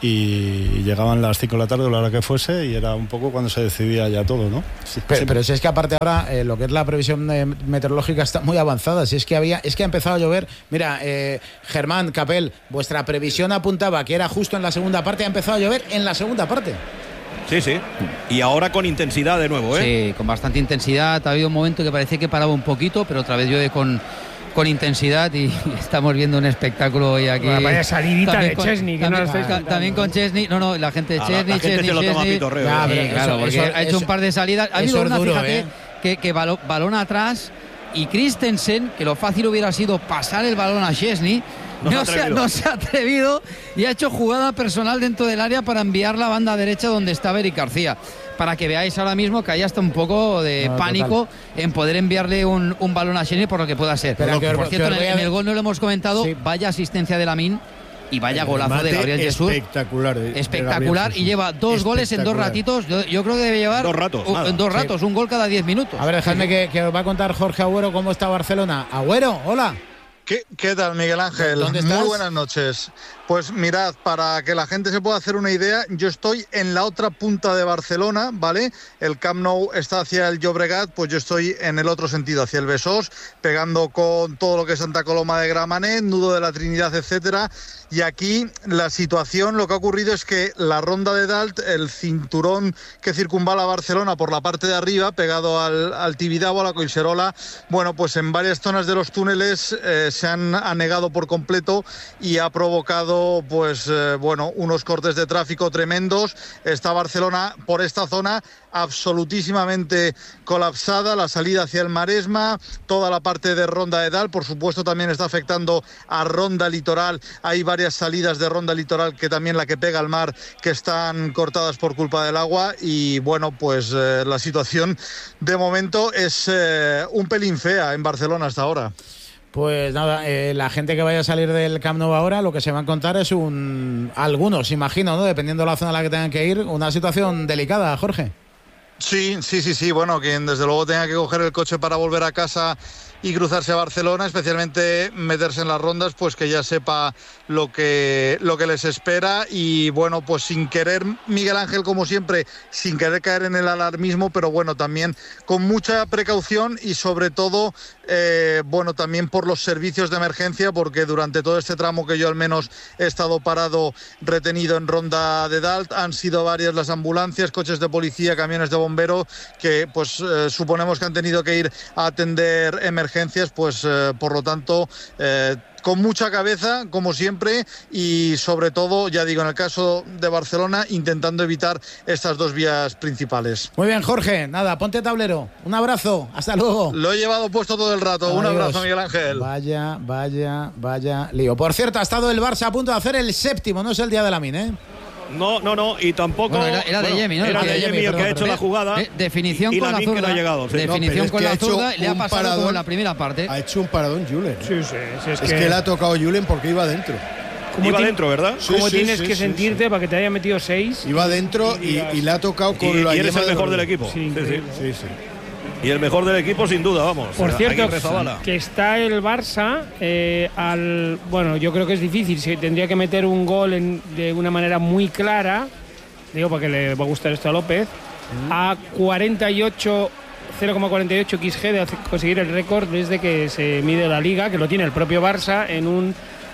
y llegaban las cinco de la tarde o la hora que fuese, y era un poco cuando se decidía ya todo, ¿no? Sí, pero, pero si es que aparte ahora eh, lo que es la previsión eh, meteorológica está muy avanzada. Si es que había, es que ha empezado a llover. Mira, eh, Germán, Capel, vuestra previsión apuntaba que era justo en la segunda parte, ha empezado a llover en la segunda parte. Sí, sí. Y ahora con intensidad de nuevo, ¿eh? Sí, con bastante intensidad. Ha habido un momento que parecía que paraba un poquito, pero otra vez llueve con con intensidad y estamos viendo un espectáculo hoy aquí. Bueno, vaya salidita también de con, Chesney, que también, no lo estáis ta, también con Chesney, no, no, la gente de ah, Chesney, la, la Chesney, gente se lo toma Chesney. pitorreo. Ya, sí, sí, claro, eso, porque eso, ha hecho eso, un par de salidas. Ha habido una, duro, fíjate, ¿eh? que, que balón, balón atrás y Christensen, que lo fácil hubiera sido pasar el balón a Chesney. No, no, se ha, no se ha atrevido y ha hecho jugada personal dentro del área para enviar la banda derecha donde estaba Eric García. Para que veáis ahora mismo que hay hasta un poco de no, pánico total. en poder enviarle un, un balón a Chesney por lo que pueda ser. Pero por que, cierto, que en, el, en el gol no lo hemos comentado, sí. Vaya asistencia de Lamine y vaya el golazo de Gabriel Jesús. Espectacular. De, espectacular de y lleva dos goles en dos ratitos. Yo, yo creo que debe llevar dos ratos, un, en dos ratos, sí. Un gol cada diez minutos. A ver, dejadme sí. que, que os va a contar Jorge Agüero cómo está Barcelona. Agüero, hola. ¿Qué, ¿Qué tal, Miguel Ángel? ¿Dónde estás? Muy buenas noches. Pues mirad, para que la gente se pueda hacer una idea, yo estoy en la otra punta de Barcelona, ¿vale? El Camp Nou está hacia el Llobregat, pues yo estoy en el otro sentido, hacia el Besós, pegando con todo lo que es Santa Coloma de Gramenet, Nudo de la Trinidad, etcétera. Y aquí la situación, lo que ha ocurrido es que la Ronda de Dalt, el cinturón que circunvala Barcelona por la parte de arriba, pegado al, al Tibidabo, a la Collserola, bueno, pues en varias zonas de los túneles eh, se han anegado por completo y ha provocado pues eh, bueno, unos cortes de tráfico tremendos. Está Barcelona por esta zona absolutísimamente colapsada, la salida hacia el Maresma, toda la parte de Ronda de Dalt, por supuesto también está afectando a Ronda Litoral. Hay varias salidas de Ronda Litoral, que también la que pega al mar, que están cortadas por culpa del agua, y bueno, pues eh, la situación de momento es eh, un pelín fea en Barcelona hasta ahora. Pues nada, eh, la gente que vaya a salir del Camp Nou ahora, lo que se va a encontrar es un... algunos, imagino, ¿no? Dependiendo de la zona a la que tengan que ir, una situación delicada, Jorge. Sí, sí, sí, sí. Bueno, quien desde luego tenga que coger el coche para volver a casa y cruzarse a Barcelona, especialmente meterse en las rondas, pues que ya sepa lo que, lo que les espera. Y bueno, pues sin querer, Miguel Ángel, como siempre, sin querer caer en el alarmismo, pero bueno, también con mucha precaución y sobre todo, eh, bueno, también por los servicios de emergencia, porque durante todo este tramo que yo al menos he estado parado, retenido en Ronda de Dalt, han sido varias las ambulancias, coches de policía, camiones de bomberos, que pues eh, suponemos que han tenido que ir a atender emergencias. Pues eh, por lo tanto, eh, con mucha cabeza, como siempre, y sobre todo, ya digo, en el caso de Barcelona, intentando evitar estas dos vías principales. Muy bien, Jorge, nada, ponte tablero. Un abrazo, hasta luego. Lo he llevado puesto todo el rato. Adiós. Un abrazo, Miguel Ángel. Vaya, vaya, vaya lío. Por cierto, ha estado el Barça a punto de hacer el séptimo, no es el día de Lamine, ¿eh? No, no, no, y tampoco... Bueno, era, era de Yemi, ¿no? Era de Yemi el que ha hecho la jugada. Eh, definición y con la zurda. No ha llegado, sí. Definición no, con la zurda, le ha pasado paradón, como en la primera parte. Ha hecho un paradón Julen. ¿eh? Sí, sí, sí. Es, es que... que le ha tocado Julen porque iba adentro. Iba adentro, ¿verdad? ¿Cómo sí, tienes sí, que sí, sentirte sí. para que te haya metido seis? Iba adentro y, y, y le ha tocado con y, la y eres el mejor de del equipo. Sí, sí, sí. sí, sí. Y el mejor del equipo, sin duda, vamos. Por cierto, que está el Barça eh, al... Bueno, yo creo que es difícil. Si tendría que meter un gol en, de una manera muy clara, digo, porque le va a gustar esto a López, mm. a cuarenta y ocho, cero coma cuarenta y ocho equis ge de conseguir el récord desde que se mide la Liga, que lo tiene el propio Barça en un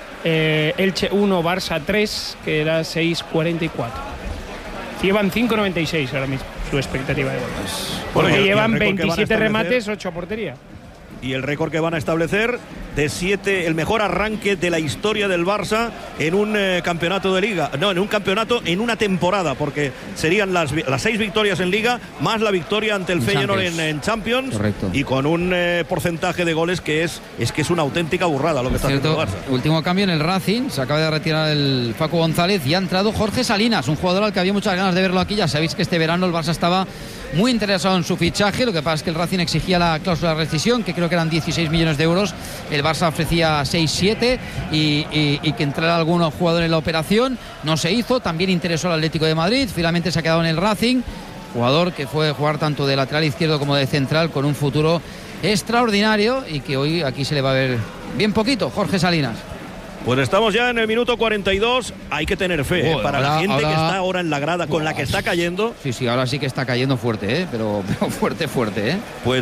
eh, Elche uno, Barça tres, que era seis coma cuarenta y cuatro. Llevan cinco coma noventa y seis ahora mismo, su expectativa de goles. Bueno, porque llevan veintisiete remates, ocho a portería. y el récord que van a establecer de siete, el mejor arranque de la historia del Barça en un eh, campeonato de Liga, no, en un campeonato, en una temporada, porque serían las, las seis victorias en Liga, más la victoria ante el Feyenoord en, en Champions. Correcto. Y con un eh, porcentaje de goles que es, es que es una auténtica burrada lo que está haciendo el Barça. Último cambio en el Racing, se acaba de retirar el Facu González y ha entrado Jorge Salinas, un jugador al que había muchas ganas de verlo aquí. Ya sabéis que este verano el Barça estaba muy interesado en su fichaje, lo que pasa es que el Racing exigía la cláusula de rescisión, que creo que eran dieciséis millones de euros, el Barça ofrecía seis siete y, y, y que entrara algún jugador en la operación, no se hizo. También interesó al Atlético de Madrid, finalmente se ha quedado en el Racing, jugador que fue jugar tanto de lateral izquierdo como de central, con un futuro extraordinario y que hoy aquí se le va a ver bien poquito. Jorge Salinas. Pues estamos ya en el minuto cuarenta y dos. Hay que tener fe, oh, ¿eh? Para ahora, la gente ahora... que está ahora en la grada, con la que está cayendo. Sí, sí, ahora sí que está cayendo fuerte, ¿eh? pero, pero fuerte, fuerte. ¿eh? Pues